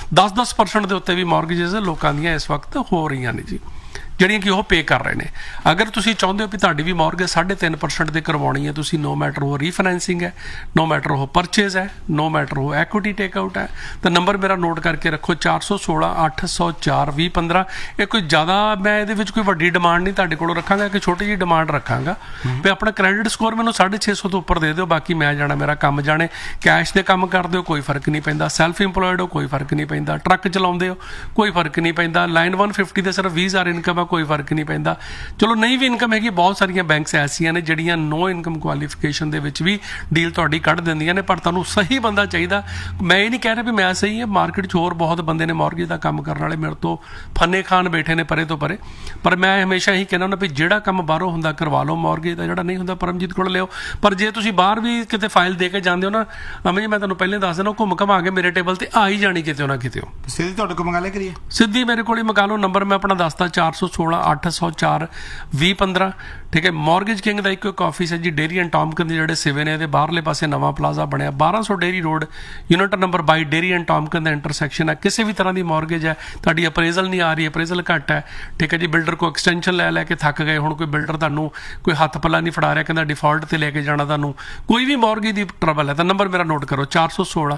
[SPEAKER 3] 10% ਦੇ ਉੱਤੇ ਵੀ ਮੌਰਗੇਜਸ ਲੋਕਾਂ ਦੀਆਂ ਇਸ ਵਕਤ ਹੋ ਰਹੀਆਂ ਨੇ ਜੀ, ਜਿਹੜੀਆਂ ਕਿ ਉਹ ਪੇ ਕਰ ਰਹੇ ਨੇ। ਅਗਰ ਤੁਸੀਂ ਚਾਹੁੰਦੇ ਹੋ ਵੀ ਤੁਹਾਡੀ ਵੀ ਮੌਰਗੇਜ 3.5% ਤੇ ਕਰਵਾਉਣੀ ਹੈ, ਤੁਸੀਂ ਨੋ ਮੈਟਰ ਉਹ ਰੀਫਾਈਨੈਂਸਿੰਗ ਹੈ, ਨੋ ਮੈਟਰ ਉਹ ਪਰਚੇਜ਼ ਹੈ, ਨੋ ਮੈਟਰ ਉਹ ਐਕੁਇਟੀ ਟੇਕ ਆਊਟ ਹੈ, ਤਾਂ ਨੰਬਰ ਮੇਰਾ ਨੋਟ ਕਰਕੇ ਰੱਖੋ 416 804 2015। ਇਹ ਕੋਈ ਜ਼ਿਆਦਾ ਮੈਂ ਇਹਦੇ ਵਿੱਚ ਕੋਈ ਵੱਡੀ ਡਿਮਾਂਡ ਨਹੀਂ ਤੁਹਾਡੇ ਕੋਲੋਂ ਰੱਖਾਂਗਾ, ਕਿ ਛੋਟੀ ਜਿਹੀ ਡਿਮਾਂਡ ਰੱਖਾਂਗਾ ਵੀ ਆਪਣਾ ਕ੍ਰੈਡਿਟ ਸਕੋਰ ਮੈਨੂੰ 650 ਤੋਂ ਉੱਪਰ ਦੇ ਦਿਓ, ਬਾਕੀ ਮੈਂ ਜਾਣਾ ਮੇਰਾ ਕੰਮ ਜਾਣੇ। ਕੈਸ਼ ਦੇ ਕੰਮ ਕਰਦੇ ਹੋ ਕੋਈ ਫਰਕ ਨਹੀਂ ਪੈਂਦਾ, ਸੈਲਫ ਇੰਪਲੋਇਡ ਹੋ ਕੋਈ ਫਰਕ ਨਹੀਂ ਪੈਂਦਾ, ਟਰੱਕ ਚਲਾਉਂਦੇ ਹੋ ਕੋਈ ਫਰਕ ਨਹੀਂ ਪੈਂਦਾ, ਲਾਈਨ 150 ਦੇ ਸਿਰਫ 20000 ਇਨਕਮ ਕੋਈ ਫਰਕ ਨਹੀਂ ਪੈਂਦਾ। ਚਲੋ ਨਹੀਂ ਵੀ ਇਨਕਮ ਹੈਗੀ, ਬਹੁਤ ਸਾਰੀਆਂ ਬੈਂਕਸ ਐਸੀਆਂ ਨੇ ਜਿਹੜੀਆਂ ਨੋ ਇਨਕਮ ਕੁਆਲੀਫਿਕੇਸ਼ਨ ਦੇ ਵਿੱਚ ਵੀ ਡੀਲ ਤੁਹਾਡੀ ਕੱਢ ਦਿੰਦੀਆਂ ਨੇ, ਪਰ ਤੁਹਾਨੂੰ ਸਹੀ ਬੰਦਾ ਚਾਹੀਦਾ। ਮੈਂ ਇਹ ਨਹੀਂ ਕਹਿ ਰਿਹਾ ਵੀ ਮੈਂ ਸਹੀ ਹਾਂ, ਮਾਰਕੀਟ 'ਚ ਹੋਰ ਬਹੁਤ ਬੰਦੇ ਨੇ ਮੌਰਗੇਜ ਦਾ ਕੰਮ ਕਰਨ ਵਾਲੇ, ਮੇਰੇ ਤੋਂ ਫੰਨੇ ਖਾਨ ਬੈਠੇ ਨੇ ਪਰੇ ਤੋਂ ਪਰੇ, ਪਰ ਮੈਂ ਹਮੇਸ਼ਾ ਇਹੀ ਕਹਿੰਦਾ ਹੁੰਦਾ ਵੀ ਜਿਹੜਾ ਕੰਮ ਬਾਹਰੋਂ ਹੁੰਦਾ ਕਰਵਾ ਲਓ ਮੌਰਗੇਜ ਦਾ, ਜਿਹੜਾ ਨਹੀਂ ਹੁੰਦਾ ਪਰਮਜੀਤ ਕੋਲ ਲਿਓ। ਪਰ ਜੇ ਤੁਸੀਂ ਬਾਹਰ ਵੀ ਕਿਤੇ ਫਾਈਲ ਦੇ ਕੇ ਜਾਂਦੇ ਹੋ ਨਾ ਅਮਨ ਜੀ, ਮੈਂ ਤੁਹਾਨੂੰ ਪਹਿਲੇ ਦੱਸ ਦੇਣਾ, ਘੁੰਮ ਘਮਾ ਕੇ ਮੇਰੇ ਟੇਬਲ ਤੇ ਆ ਹੀ ਜਾਣੀ ਕਿਤੇ ਨਾ ਕਿਤੇ।
[SPEAKER 1] ਸਿੱਧੀ ਤੁਹਾਡੇ ਕੋਲ ਮੰਗਾ ਲਿਆ ਕਰੀਏ,
[SPEAKER 3] ਸਿੱਧੀ ਮੇਰੇ ਕੋਲ ਹੀ ਮੰਗਾ ਲਓ। ਨੰਬਰ ਮੈਂ ਆਪਣਾ ਦੱਸਦਾ 416 804 2015। ਠੀਕ ਹੈ, ਮੌਰਗੇਜ ਕਿੰਗ ਦਾ ਇੱਕ ਆਫਿਸ ਹੈ ਜੀ, ਡੇਰੀ ਐਂਡ ਟੌਮਕਨ ਦੇ ਜਿਹੜੇ ਸਿਵੇ ਨੇ, ਇਹਦੇ ਬਾਹਰਲੇ ਪਾਸੇ ਨਵਾਂ ਪਲਾਜ਼ਾ ਬਣਿਆ 1200 dairy road, unit number 22, dairy and ਟੌਮਕਨ the intersection ਹੈ। ਕਿਸੇ ਵੀ ਤਰ੍ਹਾਂ ਦੀ ਮੌਰਗੇਜ ਹੈ, ਤੁਹਾਡੀ ਅਪਰੇਜ਼ਲ ਨਹੀਂ ਆ ਰਹੀ, ਅਪਰੇਜ਼ਲ ਘੱਟ ਹੈ, ਠੀਕ ਹੈ ਜੀ, ਬਿਲਡਰ ਕੋ ਐਕਸਟੈਂਸ਼ਨ ਲੈ ਕੇ ਥੱਕ ਗਏ, ਹੁਣ ਕੋਈ ਬਿਲਡਰ ਤੁਹਾਨੂੰ ਕੋਈ ਹੱਥ ਪੱਲਾ ਨਹੀਂ ਫੜਾ ਰਿਹਾ, ਕਹਿੰਦਾ ਡਿਫਾਲਟ ਤੇ ਲੈ ਕੇ ਜਾਣਾ ਤੁਹਾਨੂੰ, ਕੋਈ ਵੀ ਮੌਰਗੇਜ ਦੀ ਟਰਬਲ ਹੈ ਤਾਂ ਨੰਬਰ ਮੇਰਾ ਨੋਟ ਕਰੋ 416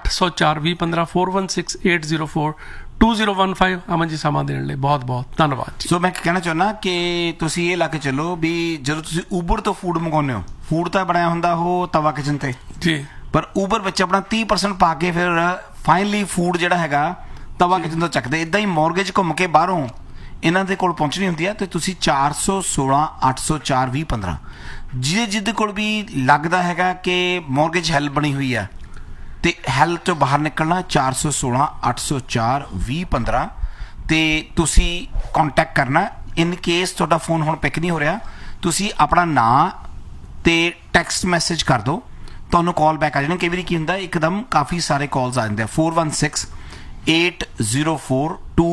[SPEAKER 3] 804 2015 416 804 2015। ਅਮਨ ਜੀ ਸਮਾਂ ਦੇਣ ਲਈ ਬਹੁਤ ਬਹੁਤ ਧੰਨਵਾਦ।
[SPEAKER 1] ਸੋ ਮੈਂ ਕਹਿਣਾ ਚਾਹੁੰਦਾ ਕਿ ਤੁਸੀਂ ਇਹ ਲਾ ਕੇ ਚੱਲੋ ਵੀ ਜਦੋਂ ਤੁਸੀਂ ਉਬਰ ਤੋਂ ਫੂਡ ਮੰਗਾਉਂਦੇ ਹੋ, ਫੂਡ ਤਾਂ ਬਣਾਇਆ ਹੁੰਦਾ ਉਹ ਤਵਾ ਕਿਚਨ ਤੇ
[SPEAKER 3] ਜੀ,
[SPEAKER 1] ਪਰ ਉਬਰ ਵਿੱਚ ਆਪਣਾ 30% ਪਾ ਕੇ ਫਿਰ ਫਾਈਨਲੀ ਫੂਡ ਜਿਹੜਾ ਹੈਗਾ ਤਵਾ ਕਿਚਨ ਤੋਂ ਚੱਕਦੇ। ਇਦਾਂ ਹੀ ਮੌਰਗੇਜ ਘੁੰਮ ਕੇ ਬਾਹਰੋਂ ਇਹਨਾਂ ਦੇ ਕੋਲ ਪਹੁੰਚਣੀ ਹੁੰਦੀ ਹੈ, ਤੇ ਤੁਸੀਂ 416 804 2015 ਜਿਹਦੇ ਕੋਲ ਵੀ ਲੱਗਦਾ ਹੈਗਾ ਕਿ ਮੌਰਗੇਜ ਹੈਲਪ ਬਣੀ ਹੋਈ ਹੈ ਤੇ ਹੈਲਪ ਤੋਂ ਬਾਹਰ ਨਿਕਲਣਾ 416 804 2015 ਤੇ ਤੁਸੀਂ ਕੰਟੈਕਟ ਕਰਨਾ। ਇਨ ਕੇਸ ਤੁਹਾਡਾ ਫੋਨ ਹੁਣ ਪਿਕ ਨਹੀਂ ਹੋ ਰਿਹਾ, ਤੁਸੀਂ ਆਪਣਾ ਨਾਂ ਤੇ ਟੈਕਸਟ ਮੈਸੇਜ ਕਰ ਦਿਓ, ਤੁਹਾਨੂੰ ਕਾਲ ਬੈਕ ਆ ਜਾਣੀ। ਕਈ ਵਾਰੀ ਕੀ ਹੁੰਦਾ ਇੱਕਦਮ ਕਾਫੀ ਸਾਰੇ ਕਾਲਸ ਆ ਜਾਂਦੇ ਆ। 416 804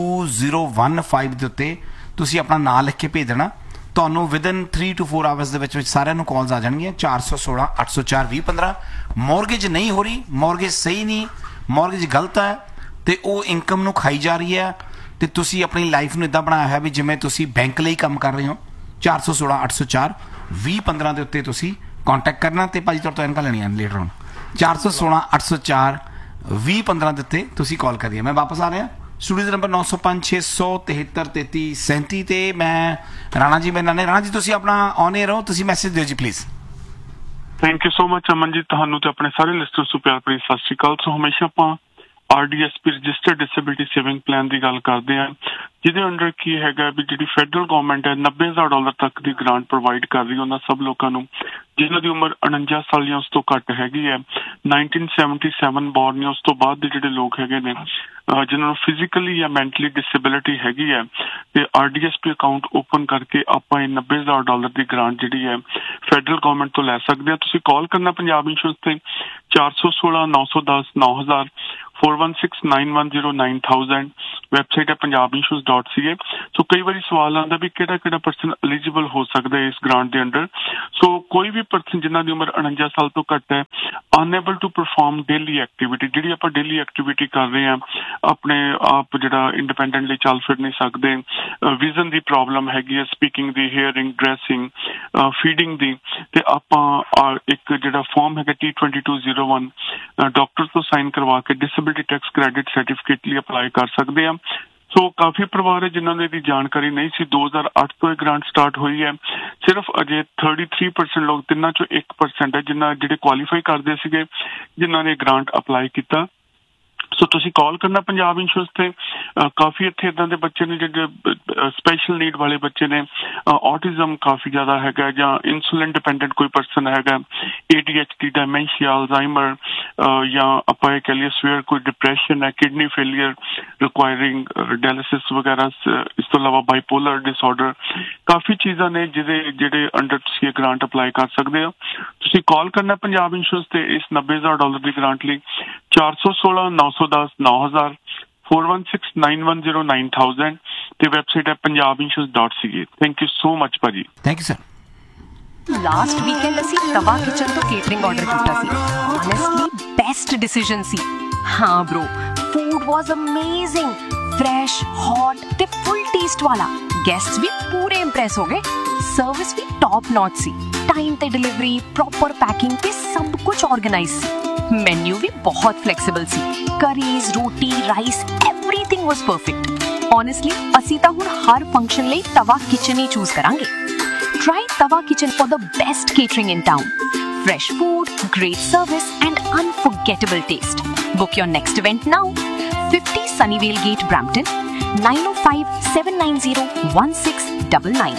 [SPEAKER 1] 2015 ਦੇ ਉੱਤੇ ਤੁਸੀਂ ਆਪਣਾ ਨਾਂ ਲਿਖ ਕੇ ਭੇਜ ਦੇਣਾ, ਤੁਹਾਨੂੰ ਵਿਦਨ 3 to 4 ਆਵਰਸ ਦੇ ਵਿੱਚ ਸਾਰਿਆਂ ਨੂੰ ਕਾਲਸ ਆ ਜਾਣਗੀਆਂ। 416 804 2015। ਮੌਰਗੇਜ ਨਹੀਂ ਹੋ ਰਹੀ, ਮੌਰਗੇਜ ਸਹੀ ਨਹੀਂ, ਮੌਰਗੇਜ ਗਲਤ ਹੈ ਤੇ ਉਹ ਇਨਕਮ ਨੂੰ ਖਾਈ ਜਾ ਰਹੀ ਹੈ, ਤੇ ਤੁਸੀਂ ਆਪਣੀ ਲਾਈਫ ਨੂੰ ਇੱਦਾਂ ਬਣਾਇਆ ਹੈ ਵੀ ਜਿਵੇਂ ਤੁਸੀਂ ਬੈਂਕ ਲਈ ਕੰਮ ਕਰ ਰਹੇ ਹੋ, 416 804 2015 ਦੇ ਉੱਤੇ ਤੁਸੀਂ ਕੰਟੈਕਟ ਕਰਨਾ ਤੇ ਭਾਜੀ ਤੁਹਾਡੇ ਤੋਂ ਐਨਕਾਂ ਲੈਣੀਆਂ ਲੇਟਰ ਔਨ 416 804 2015 ਦੇ ਉੱਤੇ ਤੁਸੀਂ ਕਾਲ ਕਰੀਏ। ਮੈਂ ਵਾਪਸ ਆ ਰਿਹਾ स्टूडियो नंबर 905 673 33 ਤੇ ਮੈਂ ਰਾਣਾ ਜੀ ਮੇਰੇ ਨਾਲ ਨੇ। ਰਾਣਾ ਜੀ ਤੁਸੀਂ ਆਪਣਾ ਔਨ 에ਅਰ ਹੋ, ਤੁਸੀਂ ਮੈਸੇਜ ਦਿਓ ਜੀ please.
[SPEAKER 4] Thank you so much Aman ji, ਤੁਹਾਨੂੰ ਤੇ ਆਪਣੇ ਸਾਰੇ ਲਿਸਟਰਸ ਨੂੰ ਪਿਆਰ ਭਰੀ ਸਤਿ ਸ਼੍ਰੀ ਅਕਾਲ। ਸੋ ਹਮੇਸ਼ਾ ਆਪਾਂ RDSP registered disability saving plan ਦੀ ਗੱਲ ਕਰਦੇ ਹਾਂ, ਜਿਹਦੇ ਅੰਡਰ ਕੀ ਹੈਗਾ ਵੀ ਜਿਹੜੀ ਫੈਡਰਲ ਗਵਰਨਮੈਂਟ ਹੈ $90,000 ਤੱਕ ਦੀ ਗ੍ਰਾਂਟ ਪ੍ਰੋਵਾਈਡ ਕਰ ਰਹੀ ਉਹਨਾਂ ਸਭ ਲੋਕਾਂ ਨੂੰ ਜਿਨ੍ਹਾਂ ਦੀ ਉਮਰ 49 ਸਾਲ ਜਾਂ ਉਸ ਤੋਂ ਘੱਟ ਹੈਗੀ ਹੈ, 1977 ਬੋਰਨ ਜਾਂ ਉਸ ਤੋਂ ਬਾਅਦ ਦੇ ਜਿਹੜੇ ਲੋਕ ਹੈਗੇ ਨੇ ਜਿਨ੍ਹਾਂ ਨੂੰ ਫਿਜ਼ੀਕਲੀ ਜਾਂ ਮੈਂਟਲੀ ਡਿਸੇਬਿਲਿਟੀ ਹੈਗੀ ਹੈ, ਤੇ RDSP ਅਕਾਊਂਟ ਓਪਨ ਕਰਕੇ ਆਪਾਂ ਇਹ $90,000 ਦੀ ਗ੍ਰਾਂਟ ਜਿਹੜੀ ਹੈ ਫੈਡਰਲ ਗਵਰਨਮੈਂਟ ਤੋਂ ਲੈ ਸਕਦੇ ਹਾਂ। ਤੁਸੀਂ ਕਾਲ ਕਰਨਾ ਪੰਜਾਬ ਇੰਸ਼ੋਰੈਂਸ ਤੇ 416 910 9000 4169109000 ਵੈਬਸਾਈਟ ਹੈ punjabinsurance.ca। ਸੋ ਕਈ ਵਾਰੀ ਸਵਾਲ ਆਉਂਦਾ ਵੀ ਕਿਹੜਾ ਪਰਸਨ ਐਲੀਜੀਬਲ ਹੋ ਸਕਦਾ ਹੈ ਇਸ ਗ੍ਰਾਂਟ ਦੇ ਅੰਡਰ। ਸੋ ਕੋਈ ਵੀ ਪਰਸਨ ਜਿਨ੍ਹਾਂ ਦੀ ਉਮਰ 49 ਸਾਲ ਤੋਂ ਘੱਟ ਹੈ, ਅਨਏਬਲ ਟੂ ਪਰਫਾਰਮ ਡੇਲੀ ਐਕਟੀਵਿਟੀ, ਜਿਹੜੀ ਆਪਾਂ ਡੇਲੀ ਐਕਟੀਵਿਟੀ ਕਰ ਰਹੇ ਹਾਂ, ਆਪਣੇ ਆਪ ਜਿਹੜਾ ਇੰਡੀਪੈਂਡੈਂਟਲੀ ਚੱਲ ਫਿਰ ਨਹੀਂ ਸਕਦੇ, ਵਿਜ਼ਨ ਦੀ ਪ੍ਰੋਬਲਮ ਹੈਗੀ ਹੈ, ਸਪੀਕਿੰਗ ਦੀ, ਹੀਅਰਿੰਗ, ਡਰੈਸਿੰਗ, ਫੀਡਿੰਗ ਦੀ, ਤੇ ਆਪਾਂ ਇੱਕ ਜਿਹੜਾ ਫਾਰਮ ਹੈਗਾ T2201 ਡਾਕਟਰ ਤੋਂ ਸਾਈਨ ਕਰਵਾ ਕੇ ਡਿਸੇਬਿਲਿਟੀ ਟੈਕਸ ਕ੍ਰੈਡਿਟ ਸਰਟੀਫਿਕੇਟ ਲਈ ਅਪਲਾਈ ਕਰ ਸਕਦੇ ਹਾਂ। ਸੋ ਕਾਫੀ ਪਰਿਵਾਰ ਹੈ ਜਿਨ੍ਹਾਂ ਨੂੰ ਇਹਦੀ ਜਾਣਕਾਰੀ ਨਹੀਂ ਸੀ। 2008 ਤੋਂ ਇਹ ਗ੍ਰਾਂਟ ਸਟਾਰਟ ਹੋਈ ਹੈ। ਸਿਰਫ ਅਜੇ 33% ਲੋਕ, ਤਿੰਨਾਂ ਚੋਂ 1% ਹੈ ਜਿਹੜੇ ਕੁਆਲੀਫਾਈ ਕਰਦੇ ਸੀਗੇ, ਜਿਨ੍ਹਾਂ ਨੇ ਗ੍ਰਾਂਟ ਅਪਲਾਈ ਕੀਤਾ। ਸੋ ਤੁਸੀਂ ਕਾਲ ਕਰਨਾ ਪੰਜਾਬ ਇੰਸ਼ੋਰੈਂਸ ਤੇ। ਕਾਫੀ ਇੱਥੇ ਇੱਦਾਂ ਦੇ ਬੱਚੇ ਨੇ ਜਿਹੜੇ ਸਪੈਸ਼ਲ ਨੀਡ ਵਾਲੇ ਬੱਚੇ ਨੇ, ਆਟਿਜ਼ਮ ਕਾਫੀ ਜ਼ਿਆਦਾ ਹੈਗਾ, ਜਾਂ ਇਨਸੂਲਿਨ ਡਿਪੈਂਡੈਂਟ ਕੋਈ ਪਰਸਨ ਹੈਗਾ, ADHD, ਡਾਇਮੈਂਸ਼ੀਆ, ਅਲਜ਼ਾਈਮਰ, ਜਾਂ ਆਪਾਂ ਇਹ ਕਹਿ ਲਈਏ ਸਵੇਅਰ ਕੋਈ ਡਿਪਰੈਸ਼ਨ ਹੈ, ਕਿਡਨੀ ਫੇਲੀਅਰ ਰਿਕੁਆਇਰਿੰਗ ਡਾਇਲਿਸਿਸ ਵਗੈਰਾ, ਇਸ ਤੋਂ ਇਲਾਵਾ ਬਾਈਪੋਲਰ ਡਿਸਆਰਡਰ, ਕਾਫੀ ਚੀਜ਼ਾਂ ਨੇ ਜਿਹੜੇ ਅੰਡਰ ਤੁਸੀਂ ਇਹ ਗ੍ਰਾਂਟ ਅਪਲਾਈ ਕਰ ਸਕਦੇ ਹੋ। ਤੁਸੀਂ ਕਾਲ ਕਰਨਾ ਪੰਜਾਬ ਇੰਸ਼ੋਰੈਂਸ ਤੇ ਇਸ $90,000 ਦੀ ਗ੍ਰਾਂਟ ਲਈ 416 910 9000 4169109000 ਤੇ ਵੈਬਸਾਈਟ ਹੈ punjabinsurance.ca। Thank you so much ਭਾਜੀ।
[SPEAKER 1] Thank you sir.
[SPEAKER 5] Last weekend ਅਸੀਂ ਤਵਾ ਕਿਚਨ ਤੋਂ ਕੇਟਰਿੰਗ ਆਰਡਰ ਕੀਤਾ ਸੀ। ਆਨੈਸਟਲੀ ਬੈਸਟ ਡਿਸੀਜਨ ਸੀ। ਹਾਂ bro, food was amazing, fresh, hot ਤੇ ਫੁੱਲ ਟੇਸਟ ਵਾਲਾ। ਗੈਸਟਸ ਵੀ ਪੂਰੇ ਇੰਪ੍ਰੈਸ ਹੋ ਗਏ। ਸਰਵਿਸ ਵੀ ਟੌਪ ਨੌਚ ਸੀ। ਟਾਈਮ ਤੇ ਡਿਲੀਵਰੀ, ਪ੍ਰੋਪਰ ਪੈਕਿੰਗ ਤੇ ਸਭ ਕੁਝ ਆਰਗੇਨਾਈਜ਼ ਸੀ। ਮੈਨੂ ਵੀ ਬਹੁਤ ਫਲੈਕਸੀਬਲ ਸੀ। ਕਰੀਜ਼, ਰੋਟੀ, ਰਾਈਸ, ਐਵਰੀਥਿੰਗ ਵਾਸ ਪਰਫੈਕਟ। ਆਨੈਸਟਲੀ ਅਸੀਂ ਤਾਂ ਹੁਣ ਹਰ ਫੰਕਸ਼ਨ ਲਈ ਤਵਾ ਕਿਚਨ ਹੀ ਚੂਜ਼ ਕਰਾਂਗੇ। Try Tawa Kitchen for the best catering in town. Fresh food, great service and unforgettable taste. Book your next event now. 50 Sunnyvale Gate, Brampton. 905-790-1699.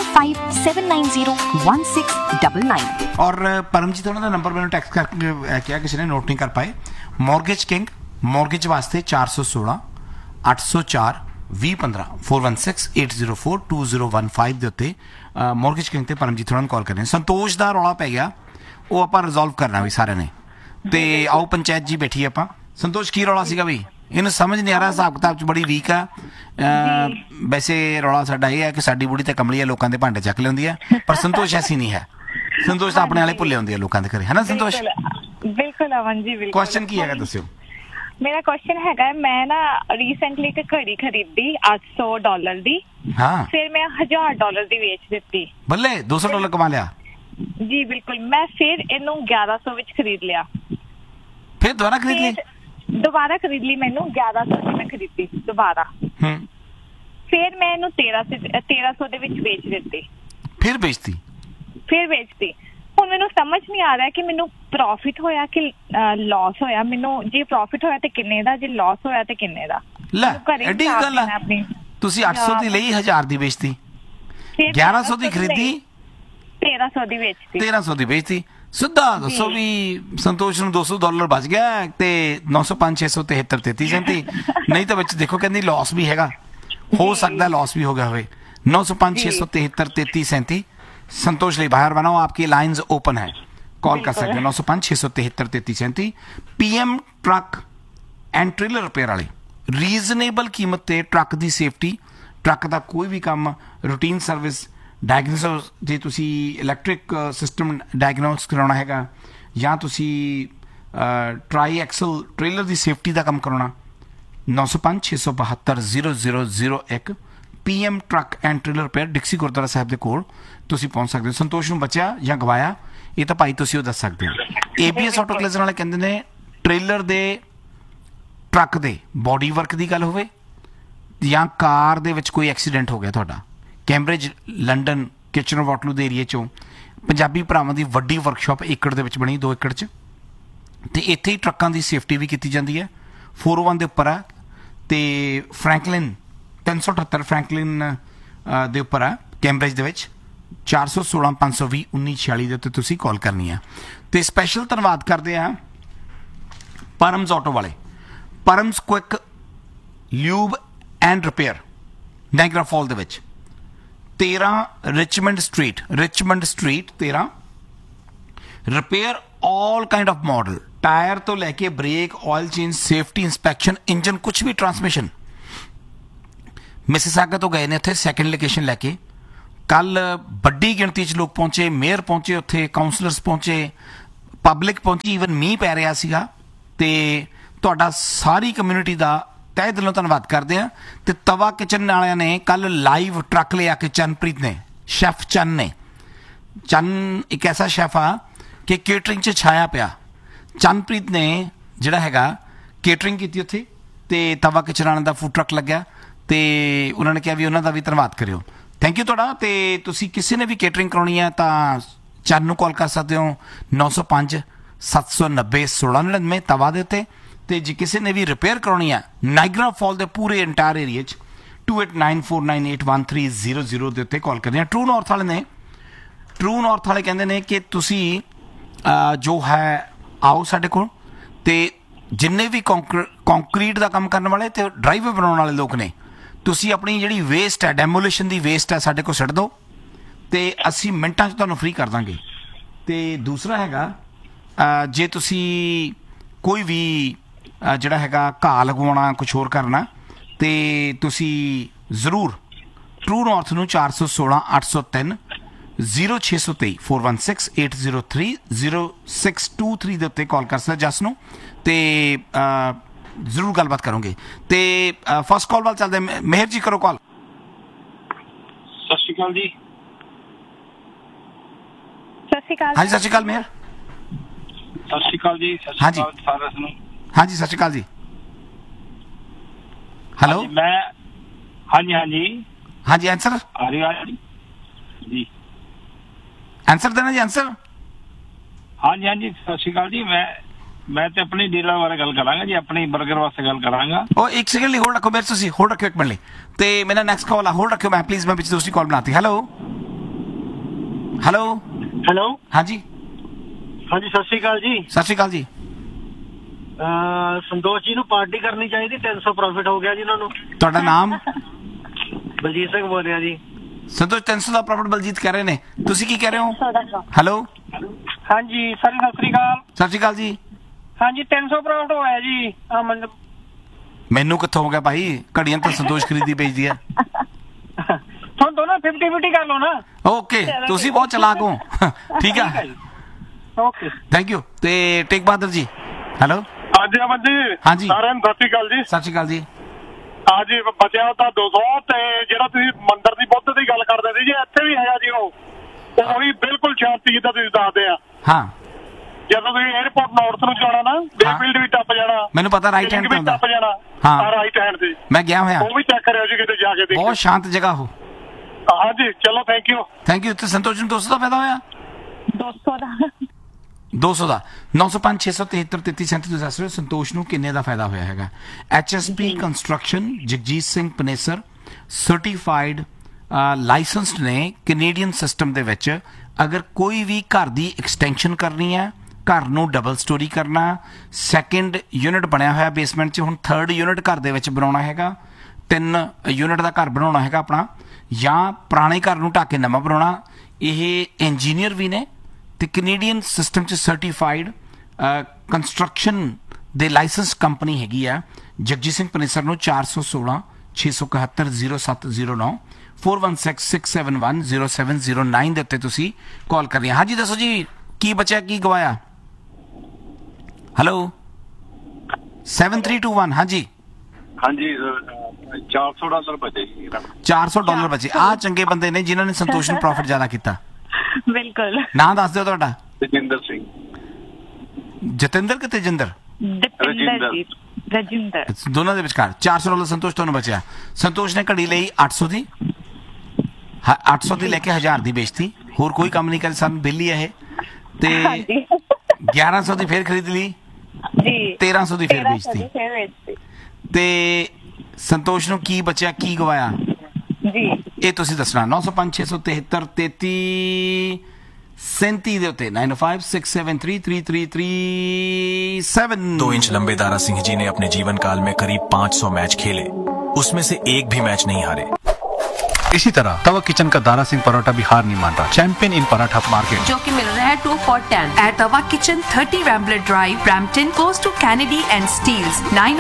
[SPEAKER 5] 905-790-1699.
[SPEAKER 1] और परमजीत ਉਹਨਾਂ ਦਾ number ਮੈਨੂੰ text ਕਰਕੇ ਕਿਹਾ, ਕਿਸੇ ਨੇ ਨੋਟ ਨਹੀਂ ਕਰ ਪਾਏ। ਮੌਰਗੇਜ ਕਿੰਗ, ਮੌਰਗੇਜ ਵਾਸਤੇ 416 804 2015 416 804 2015 ਦੇ ਉੱਤੇ ਮੌਰਗੇਜ ਕਿੰਗ ਤੇ ਪਰਮਜੀਤ ਹੋਰਾਂ ਨੂੰ ਕਾਲ ਕਰਨੇ। ਸੰਤੋਸ਼ ਦਾ ਰੌਲਾ ਪੈ ਗਿਆ, ਉਹ ਆਪਾਂ ਰਿਜ਼ੋਲਵ ਕਰਨਾ ਵੀ ਸਾਰਿਆਂ ਨੇ। ਤੇ ਆਓ ਪੰਚਾਇਤ ਜੀ ਬੈਠੀ ਆਪਾਂ। ਸੰਤੋਸ਼ ਕੀ ਰੌਲਾ ਸੀਗਾ ਬਈ? ਇਹਨੂੰ ਸਮਝ ਨਹੀਂ ਆ ਰਿਹਾ, ਹਿਸਾਬ ਕਿਤਾਬ 'ਚ ਬੜੀ ਵੀਕ ਆ। ਵੈਸੇ ਰੌਲਾ ਸਾਡਾ ਇਹ ਹੈ ਕਿ ਸਾਡੀ ਬੁੜੀ ਤੇ ਕਮਲੀ ਆ, ਲੋਕਾਂ ਦੇ ਭਾਂਡੇ ਚੱਕ ਲਿਆਉਂਦੀ ਆ, ਪਰ ਸੰਤੋਸ਼ ਐਸੀ ਨਹੀਂ ਹੈ। ਸੰਤੋਸ਼ ਤਾਂ ਆਪਣੇ ਵਾਲੇ ਭੁੱਲੇ ਹੁੰਦੀ ਆ ਲੋਕਾਂ ਦੇ ਘਰੇ, ਹੈ ਨਾ ਸੰਤੋਸ਼?
[SPEAKER 2] ਬਿਲਕੁਲ ਅਮਨ ਜੀ, ਬਿਲਕੁਲ।
[SPEAKER 1] ਕੁਐਸਚਨ ਕੀ ਹੈਗਾ ਦੱਸਿਓ।
[SPEAKER 2] ਮੇਰਾ ਕੁਐਸਚਨ ਹੈਗਾ, ਮੈਂ ਨਾ ਰੀਸੈਂਟਲੀ ਇੱਕ ਘੜੀ ਖਰੀਦੀ $800 ਦੀ।
[SPEAKER 1] ਹਾਂ, ਫਿਰ
[SPEAKER 2] ਮੈਂ $1000 ਦੀ ਵੇਚ ਦਿੱਤੀ।
[SPEAKER 1] ਬੱਲੇ, $200 ਕਮਾ ਲਿਆ।
[SPEAKER 2] ਜੀ ਬਿਲਕੁਲ। ਮੈਂ ਫਿਰ ਇਹਨੂੰ 1100 ਵਿੱਚ ਖਰੀਦ ਲਿਆ।
[SPEAKER 1] ਫਿਰ ਦੁਬਾਰਾ ਖਰੀਦ ਲਈ?
[SPEAKER 2] ਦੁਬਾਰਾ ਖਰੀਦ ਲਈ, ਮੈਨੂੰ 1100 ਦੀ ਮੈਂ ਖਰੀਦੀ ਦੁਬਾਰਾ। ਫਿਰ ਮੈਂ ਇਹਨੂੰ 1300 ਦੇ ਵਿੱਚ ਵੇਚ ਦਿੱਤੀ।
[SPEAKER 1] ਫਿਰ ਵੇਚਤੀ? ਫਿਰ
[SPEAKER 2] ਵੇਚਤੀ। ਹੁਣ ਮੈਨੂੰ ਸਮਝ ਨਹੀਂ ਆ ਰਿਹਾ ਕਿ ਮੈਨੂੰ ਪ੍ਰੋਫਿਟ ਹੋਇਆ ਕਿ ਲਾਸ ਹੋਇਆ। ਮੈਨੂੰ ਜੇ ਪ੍ਰੋਫਿਟ ਹੋਇਆ ਤੇ ਕਿੰਨੇ ਦਾ, ਜੇ ਲਾਸ ਹੋਇਆ ਤੇ ਕਿੰਨੇ ਦਾ?
[SPEAKER 1] ਲੈ, ਐਡੀ ਗੱਲ ਆ। ਤੁਸੀਂ 800 ਦੀ ਲਈ, 1000 ਦੀ ਵੇਚਤੀ, 1100 ਦੀ ਖਰੀਦੀ,
[SPEAKER 2] 1300 ਦੀ ਵੇਚਤੀ,
[SPEAKER 1] 1300 ਦੀ ਵੇਚਤੀ। ਸਿੱਧਾ ਦੱਸੋ ਵੀ ਸੰਤੋਸ਼ ਨੂੰ $200 ਬਚ ਗਿਆ ਤੇ 905 673 33 ਨਹੀਂ ਤਾਂ ਵਿੱਚ ਦੇਖੋ ਕਹਿੰਦੀ ਲਾਸ ਵੀ ਹੈਗਾ, ਹੋ ਸਕਦਾ ਲਾਸ ਵੀ ਹੋ ਗਿਆ ਹੋਵੇ। 905 673 33 संतोष ਲਈ बाहर बनाओ, आपकी लाइंस ओपन है, कॉल कर सकते हैं 905 673 33 PM truck and trailer repair वाले रीजनेबल कीमत ते ट्रक ਦੀ ਸੇਫਟੀ, ट्रक ਦਾ ਕੋਈ ਵੀ ਕੰਮ, ਰੂਟੀਨ ਸਰਵਿਸ, ਡਾਇਗਨੋਸਿਸ, ਜੇ ਤੁਸੀਂ ਇਲੈਕਟ੍ਰਿਕ ਸਿਸਟਮ ਡਾਇਗਨੋਸ ਕਰਾਉਣਾ ਹੈਗਾ ਜਾਂ ਤੁਸੀਂ ਟਰਾਈ ਐਕਸਲ ਟ੍ਰੇਲਰ ਦੀ ਸੇਫਟੀ ਦਾ ਕੰਮ ਕਰਾਉਣਾ, 905 672 0001 PM truck and trailer repair ਡਿਕਸੀ Gurdwara ਸਾਹਿਬ ਦੇ ਕੋਲ ਤੁਸੀਂ ਪਹੁੰਚ ਸਕਦੇ ਹੋ। ਸੰਤੋਸ਼ ਨੂੰ ਬਚਿਆ ਜਾਂ ਗਵਾਇਆ ਇਹ ਤਾਂ ਭਾਈ ਤੁਸੀਂ ਉਹ ਦੱਸ ਸਕਦੇ ਹੋ। ABS ਆਟੋ ਕਲੇਜ਼ਰ ਵਾਲੇ ਕਹਿੰਦੇ ਨੇ ਟ੍ਰੇਲਰ ਦੇ ਟਰੱਕ ਦੇ ਬੋਡੀ ਵਰਕ ਦੀ ਗੱਲ ਹੋਵੇ ਜਾਂ ਕਾਰ ਦੇ ਵਿੱਚ ਕੋਈ ਐਕਸੀਡੈਂਟ ਹੋ ਗਿਆ ਤੁਹਾਡਾ, ਕੈਂਬਰਿਜ ਲੰਡਨ ਕਿਚਨਰ ਵਾਟਰਲੂ ਦੇ ਏਰੀਏ 'ਚੋਂ ਪੰਜਾਬੀ ਭਰਾਵਾਂ ਦੀ ਵੱਡੀ ਵਰਕਸ਼ਾਪ ਏਕੜ ਦੇ ਵਿੱਚ ਬਣੀ, 2 ਏਕੜ 'ਚ, ਤੇ ਇੱਥੇ ਹੀ ਟਰੱਕਾਂ ਦੀ ਸੇਫਟੀ ਵੀ ਕੀਤੀ ਜਾਂਦੀ ਹੈ। 401 ਦੇ ਉੱਪਰ ਆ ਤੇ ਫਰੈਂਕਲਿਨ 378 ਫਰੈਂਕਲਿਨ ਦੇ ਉੱਪਰ ਆ ਕੈਂਬਰਿਜ ਦੇ ਵਿੱਚ। 416 520 1946 ਦੇ ਉੱਤੇ ਤੁਸੀਂ ਕਾਲ ਕਰਨੀ ਆ। ਤੇ ਸਪੈਸ਼ਲ ਧੰਨਵਾਦ ਕਰਦੇ ਆ ਪਰਮਸ ਆਟੋ ਵਾਲੇ, ਪਰਮਸ quick lube and repair Niagara fall ਦੇ ਵਿੱਚ 13 Richmond street 13 repair all kind of model, tyre ਤੋਂ ਲੈ ਕੇ break, oil change, safety inspection, engine ਕੁਝ ਵੀ, ਟਰਾਂਸਮਿਸ਼ਨ। ਮਿਸਿਸਾਗਾ ਤੋਂ ਗਏ ਨੇ ਉੱਥੇ ਸੈਕਿੰਡ ਲੋਕੇਸ਼ਨ ਲੈ ਕੇ। ਕੱਲ ਵੱਡੀ ਗਿਣਤੀ 'ਚ ਲੋਕ ਪਹੁੰਚੇ, ਮੇਅਰ ਪਹੁੰਚੇ ਉੱਥੇ, ਕਾਉਂਸਲਰਸ ਪਹੁੰਚੇ, ਪਬਲਿਕ ਪਹੁੰਚੀ, ਈਵਨ ਮੀਂਹ ਪੈ ਰਿਹਾ ਸੀਗਾ। ਤੇ ਤੁਹਾਡਾ ਸਾਰੀ ਕਮਿਊਨਿਟੀ ਦਾ ਤਹਿ ਦਿਲੋਂ ਧੰਨਵਾਦ ਕਰਦੇ ਆ। ਤੇ ਤਵਾ ਕਿਚਨ ਵਾਲਿਆਂ ਨੇ ਕੱਲ ਲਾਈਵ ਟਰੱਕ ਲਿਆ ਕੇ ਚੰਨਪ੍ਰੀਤ ਨੇ, ਸ਼ੈਫ ਚੰਨ ਇੱਕ ਐਸਾ ਸ਼ੈਫ ਆ ਕਿ ਕੇਟਰਿੰਗ 'ਚ ਛਾਇਆ ਪਿਆ। ਚੰਨਪ੍ਰੀਤ ਨੇ ਜਿਹੜਾ ਹੈਗਾ ਕੇਟਰਿੰਗ ਕੀਤੀ ਉੱਥੇ, ਤੇ ਤਵਾ ਕਿਚਨ ਵਾਲਿਆਂ ਦਾ ਫੂਡ ਟਰੱਕ ਲੱਗਿਆ, ਤੇ ਉਹਨਾਂ ਨੇ ਕਿਹਾ ਵੀ ਉਹਨਾਂ ਦਾ ਵੀ ਧੰਨਵਾਦ ਕਰਿਓ। ਥੈਂਕ ਯੂ ਤੁਹਾਡਾ। ਤੇ ਤੁਸੀਂ ਕਿਸੇ ਨੇ ਵੀ ਕੇਟਰਿੰਗ ਕਰਾਉਣੀ ਹੈ ਤਾਂ ਚੰਨ ਨੂੰ ਕਾਲ ਕਰ ਸਕਦੇ ਹੋ 905 790 1699 ਤਵਾ ਦੇ ਉੱਤੇ। ਤੇ ਜੇ ਕਿਸੇ ਨੇ ਵੀ ਰਿਪੇਅਰ ਕਰਾਉਣੀ ਹੈ ਨਾਇਗਰਾ ਫਾਲ ਦੇ ਪੂਰੇ ਇੰਟਾਇਰ ਏਰੀਏ 'ਚ 2894981300 ਦੇ ਉੱਤੇ ਕਾਲ ਕਰਦੇ ਆ। ਟਰੂ ਨਾਰਥ ਵਾਲੇ ਕਹਿੰਦੇ ਨੇ ਕਿ ਤੁਸੀਂ ਜੋ ਹੈ ਆਓ ਸਾਡੇ ਕੋਲ, ਤੇ ਜਿੰਨੇ ਵੀ ਕੰਕਰੀਟ ਦਾ ਕੰਮ ਕਰਨ ਵਾਲੇ ਤੇ ਡਰਾਈਵਰ ਬਣਾਉਣ ਵਾਲੇ ਲੋਕ ਨੇ, ਤੁਸੀਂ ਆਪਣੀ ਜਿਹੜੀ ਵੇਸਟ ਹੈ, ਡੈਮੋਲੀਸ਼ਨ ਦੀ ਵੇਸਟ ਹੈ, ਸਾਡੇ ਕੋਲ ਛੱਡ ਦਿਓ ਤੇ ਅਸੀਂ ਮਿੰਟਾਂ 'ਚ ਤੁਹਾਨੂੰ ਫ੍ਰੀ ਕਰ ਦਾਂਗੇ। ਤੇ ਦੂਸਰਾ ਹੈਗਾ ਜੇ ਤੁਸੀਂ ਕੋਈ ਵੀ ਜਿਹੜਾ ਹੈਗਾ ਘਾਹ ਲਗਵਾਉਣਾ, ਕੁਝ ਹੋਰ ਕਰਨਾ, ਤੇ ਤੁਸੀਂ ਜ਼ਰੂਰ ਟਰੂ ਨਾਰਥ ਨੂੰ 416 803 0623 416 803 0623 ਦੇ ਉੱਤੇ ਕਾਲ ਕਰ ਸਕਦੇ ਜਸ ਨੂੰ, ਤੇ ਜ਼ਰੂਰ ਗੱਲਬਾਤ ਕਰੋਗੇ। ਤੇ ਫਸਟ ਕਾਲ ਵੱਲ ਚੱਲਦੇ, ਮਿਹਰ ਜੀ ਕਰੋ ਕਾਲ।
[SPEAKER 6] ਸਤਿ ਸ਼੍ਰੀ ਅਕਾਲ ਜੀ।
[SPEAKER 2] ਸਤਿ ਸ਼੍ਰੀ ਅਕਾਲ।
[SPEAKER 1] ਹਾਂਜੀ ਸਤਿ ਸ਼੍ਰੀ ਅਕਾਲ ਮਿਹਰ।
[SPEAKER 6] ਸਤਿ ਸ਼੍ਰੀ ਅਕਾਲ ਜੀ। ਸਤਿ ਸ਼੍ਰੀ
[SPEAKER 1] ਹਾਂਜੀ।
[SPEAKER 6] ਅਕਾਲ ਸਾਰਿਆਂ ਨੂੰ।
[SPEAKER 1] ਹਾਂਜੀ ਸਤਿ ਸ਼੍ਰੀ ਅਕਾਲ ਜੀ। ਹੈਲੋ।
[SPEAKER 6] ਮੈਂ ਹਾਂਜੀ
[SPEAKER 1] ਆਂਸਰ
[SPEAKER 6] ਆ ਰਿਹਾ ਜੀ।
[SPEAKER 1] ਆਂਸਰ ਦੇਣਾ ਜੀ, ਆਂਸਰ।
[SPEAKER 6] ਹਾਂਜੀ ਸਤਿ ਸ਼੍ਰੀ ਅਕਾਲ ਜੀ। ਮੈਂ ਤੇ ਆਪਣੀ ਡੀਲਰ ਬਾਰੇ ਗੱਲ ਕਰਾਂਗਾ ਜੀ, ਆਪਣੀ ਬਰਗਰ ਵਾਸਤੇ ਗੱਲ ਕਰਾਂਗਾ।
[SPEAKER 1] ਉਹ ਇੱਕ ਸੈਕਿੰਡ ਲਈ ਹੋਲਡ ਰੱਖੋ ਮੇਰੇ, ਤੁਸੀਂ ਹੋਲਡ ਰੱਖਿਓ ਇੱਕ ਮਿੰਟ ਲਈ, ਤੇ ਮੇਰਾ ਨੈਕਸਟ ਕਾਲ ਆ, ਹੋਲਡ ਰੱਖਿਓ ਮੈਂ ਪਲੀਜ਼, ਮੈਂ ਵਿੱਚ ਦੂਸਰੀ ਕਾਲ ਬਣਾਤੀ। ਹੈਲੋ ਹਾਂਜੀ
[SPEAKER 7] ਸਤਿ ਸ਼੍ਰੀ ਅਕਾਲ ਜੀ।
[SPEAKER 1] ਸਤਿ ਸ਼੍ਰੀ ਅਕਾਲ ਜੀ।
[SPEAKER 7] ਸੰਤੋਸ਼ ਜੀ ਨੂੰ ਪਾਰਟੀ ਕਰਨੀ ਚਾਹੀਦੀ, 300 ਪ੍ਰੋਫਿਟ ਹੋ ਗਿਆ ਜੀ ਉਹਨਾਂ ਨੂੰ।
[SPEAKER 1] ਤੁਹਾਡਾ ਨਾਮ?
[SPEAKER 7] ਬਲਜੀਤ ਸਿੰਘ ਬੋਲ ਰਿਹਾ ਜੀ।
[SPEAKER 1] ਸੰਤੋਸ਼ 300 ਦਾ ਪ੍ਰੋਫਿਟ ਬਲਜੀਤ ਕਹਿ ਰਹੇ ਨੇ, ਤੁਸੀਂ ਕੀ ਕਹਿ ਰਹੇ ਹੋ? ਹੈਲੋ
[SPEAKER 8] ਹਾਂਜੀ ਸਰ, ਸਤਿ ਸ੍ਰੀ ਅਕਾਲ।
[SPEAKER 1] ਸਤਿ ਸ਼੍ਰੀ ਅਕਾਲ ਜੀ।
[SPEAKER 8] ਹਾਂਜੀ 300 ਪ੍ਰੋਫਿਟ ਹੋਇਆ ਜੀ।
[SPEAKER 1] ਮੈਨੂੰ ਕਿੱਥੋਂ ਹੋ ਗਿਆ ਭਾਈ, ਘੜੀਆਂ ਤਾਂ ਸੰਤੋਸ਼ ਖਰੀਦੀ ਵੇਚਦੀ ਹੈ।
[SPEAKER 8] ਤੁਹਾਨੂੰ ਦੋਨੋਂ 50-50 ਕਰ ਲਓ ਨਾ।
[SPEAKER 1] ਓਕੇ, ਤੁਸੀਂ ਬਹੁਤ ਚਲਾਕ ਹੋ। ਠੀਕ ਆ,
[SPEAKER 8] ਓਕੇ
[SPEAKER 1] ਥੈਂਕ ਯੂ। ਤੇ ਟੇਕ ਬਹਾਦਰ ਜੀ। ਹੈਲੋ
[SPEAKER 9] ਹਾਂਜੀ ਅਮਨ ਜੀ।
[SPEAKER 1] ਹਾਂਜੀ
[SPEAKER 9] ਸਾਰਿਆਂ ਨੂੰ ਸਤਿ ਸ਼੍ਰੀ ਅਕਾਲ ਜੀ।
[SPEAKER 1] ਸਤਿ ਸ਼੍ਰੀ ਅਕਾਲ ਜੀ।
[SPEAKER 9] ਹਾਂਜੀ ਬਚਿਆ ਤਾਂ 200, ਤੇ ਜਿਹੜਾ ਤੁਸੀਂ ਮੰਦਿਰ ਦੀ ਬੁੱਧ ਦੀ ਗੱਲ ਕਰਦੇ ਸੀ ਜੀ, ਇੱਥੇ ਵੀ ਹੈਗਾ ਜੀ ਉਹ ਵੀ ਬਿਲਕੁਲ ਸ਼ਾਂਤੀ ਜਿੱਦਾਂ ਤੁਸੀਂ ਦੱਸਦੇ ਆ।
[SPEAKER 1] ਹਾਂ,
[SPEAKER 9] ਜਦੋਂ ਤੁਸੀਂ 에어ਪੋਰਟ ਨਾਰਥ ਨੂੰ ਜਾਣਾ ਨਾ, ਬੇਫੀਲਡ ਵੀ ਟੱਪ ਜਾਣਾ,
[SPEAKER 1] ਮੈਨੂੰ ਪਤਾ, ਰਾਈਟ ਹੈਂਡ ਤੇ ਹੁੰਦਾ।
[SPEAKER 9] ਟੱਪ ਜਾਣਾ,
[SPEAKER 1] ਹਾਂ
[SPEAKER 9] ਰਾਈਟ ਹੈਂਡ ਤੇ
[SPEAKER 1] ਮੈਂ ਗਿਆ ਹੋਇਆ,
[SPEAKER 9] ਉਹ ਵੀ ਚੈੱਕ ਕਰਿਓ ਜੀ ਕਿਤੇ ਜਾ ਕੇ ਦੇਖੋ।
[SPEAKER 1] ਬਹੁਤ ਸ਼ਾਂਤ ਜਗ੍ਹਾ ਹੋ।
[SPEAKER 9] ਹਾਂਜੀ ਚਲੋ ਥੈਂਕ ਯੂ।
[SPEAKER 1] ਤੇ ਸੰਤੋਸ਼ ਨੂੰ 200 ਦਾ ਫਾਇਦਾ ਹੋਇਆ? 200 ਦਾ 905 673 3337 ਤੁਸੀਂ ਦੱਸ ਰਹੇ ਹੋ ਸੰਤੋਸ਼ ਨੂੰ ਕਿੰਨੇ ਦਾ ਫਾਇਦਾ ਹੋਇਆ ਹੈਗਾ। HSP construction Jagjit Singh Panesar certified licensed ਨੇ ਕੈਨੇਡੀਅਨ ਸਿਸਟਮ ਦੇ ਵਿੱਚ। ਅਗਰ ਕੋਈ ਵੀ ਘਰ ਦੀ ਐਕਸਟੈਂਸ਼ਨ ਕਰਨੀ ਹੈ, ਘਰ ਨੂੰ ਡਬਲ ਸਟੋਰੀ ਕਰਨਾ, ਸੈਕਿੰਡ ਯੂਨਿਟ ਬਣਿਆ ਹੋਇਆ ਬੇਸਮੈਂਟ 'ਚ, ਹੁਣ ਥਰਡ ਯੂਨਿਟ ਘਰ ਦੇ ਵਿੱਚ ਬਣਾਉਣਾ ਹੈਗਾ, 3 ਯੂਨਿਟ ਦਾ ਘਰ ਬਣਾਉਣਾ ਹੈਗਾ ਆਪਣਾ, ਜਾਂ ਪੁਰਾਣੇ ਘਰ ਨੂੰ ਢੱਕ ਕੇ ਨਵਾਂ ਬਣਾਉਣਾ, ਇਹ ਇੰਜੀਨੀਅਰ ਵੀ ਨੇ ਤੇ ਕੈਨੇਡੀਅਨ ਸਿਸਟਮ 'ਚ ਸਰਟੀਫਾਈਡ ਕੰਸਟਰਕਸ਼ਨ ਦੇ ਲਾਇਸੈਂਸ ਕੰਪਨੀ ਹੈਗੀ ਆ। ਜਗਜੀਤ ਸਿੰਘ ਪਨੇਸਰ ਨੂੰ 416 671 0709 416 671 0709 ਦੇ ਉੱਤੇ ਤੁਸੀਂ ਕਾਲ ਕਰਨੀ ਹੈ। ਹਾਂਜੀ ਦੱਸੋ ਜੀ, ਕੀ ਬਚਿਆ ਕੀ ਗਵਾਇਆ? ਹੈਲੋ 7321। ਹਾਂਜੀ
[SPEAKER 10] ਹਾਂਜੀ
[SPEAKER 9] $400 ਬਚੇ ਜੀ।
[SPEAKER 1] $400 ਬਚੇ। ਆ ਚੰਗੇ ਬੰਦੇ ਨੇ ਜਿਨ੍ਹਾਂ ਨੇ ਸੰਤੋਸ਼ ਨੂੰ ਪ੍ਰੋਫਿਟ ਜ਼ਿਆਦਾ ਕੀਤਾ।
[SPEAKER 2] ਬਿਲਕੁਲ।
[SPEAKER 1] ਨਾਂ ਦੱਸ ਦਿਓ ਤੁਹਾਡਾ।
[SPEAKER 9] ਤੇਜਿੰਦਰ ਸਿੰਘ।
[SPEAKER 1] ਜਤਿੰਦਰ ਕਿ ਤੇਜਿੰਦਰ?
[SPEAKER 2] ਰਜਿੰਦਰ।
[SPEAKER 1] ਦੋਨਾਂ ਦੇ ਵਿਚਕਾਰ $400 ਸੰਤੋਸ਼ ਤੁਹਾਨੂੰ ਬਚਿਆ। ਸੰਤੋਸ਼ ਨੇ ਘੜੀ ਲਈ 800 ਦੀ, 800 ਦੀ ਲੈ ਕੇ 1000 ਦੀ ਵੇਚਤੀ। ਹੋਰ ਕੋਈ ਕੰਮ ਨਹੀਂ ਕਰ, ਸਾਨੂੰ ਬਿੱਲ ਹੀ ਇਹ ਤੇ 1100 ਦੀ ਫੇਰ ਖਰੀਦ ਲਈ
[SPEAKER 2] ਜੀ,
[SPEAKER 1] 1300 ਦੀ ਫੇਰ ਵੇਚਤੀ। ਤੇ ਸੰਤੋਸ਼ ਨੂੰ ਕੀ ਬਚਿਆ, ਕੀ ਗਵਾਇਆ
[SPEAKER 2] ਜੀ, ਇਹ
[SPEAKER 1] ਤੁਸੀਂ ਦੱਸਣਾ। 905 673 33 37 ਦੇ ਉੱਤੇ 9567333337।
[SPEAKER 10] 2 इंच लंबे दारा सिंह जी ने अपने जीवन काल में करीब 500 मैच खेले, उसमें से एक भी मैच नहीं हारे।
[SPEAKER 11] इसी तरह तवा किचन का दारा सिंह पराठा भी हार नहीं मान रहा। चैंपियन इन पराठा मार्केट,
[SPEAKER 5] जो कि मिल रहा है 2 for 10 at Tava Kitchen, 30 Rambler Drive, Brampton, close to Kennedy and Steeles.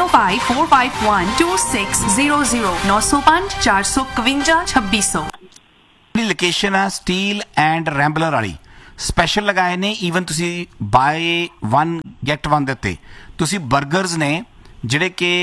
[SPEAKER 5] 9054512600 905 451 2600।
[SPEAKER 1] Location ਆ ਸਟੀਲ ਐਂਡ ਰੈਂਬਲਰ ਵਾਲੀ। ਸਪੈਸ਼ਲ ਲਗਾਏ ਨੇ, ਈਵਨ ਤੁਸੀਂ ਬਾਏ 1 get 1 ਦੇ ਉੱਤੇ। ਤੁਸੀਂ 버ਗਰਸ ਨੇ ਜਿਹੜੇ ਕਿ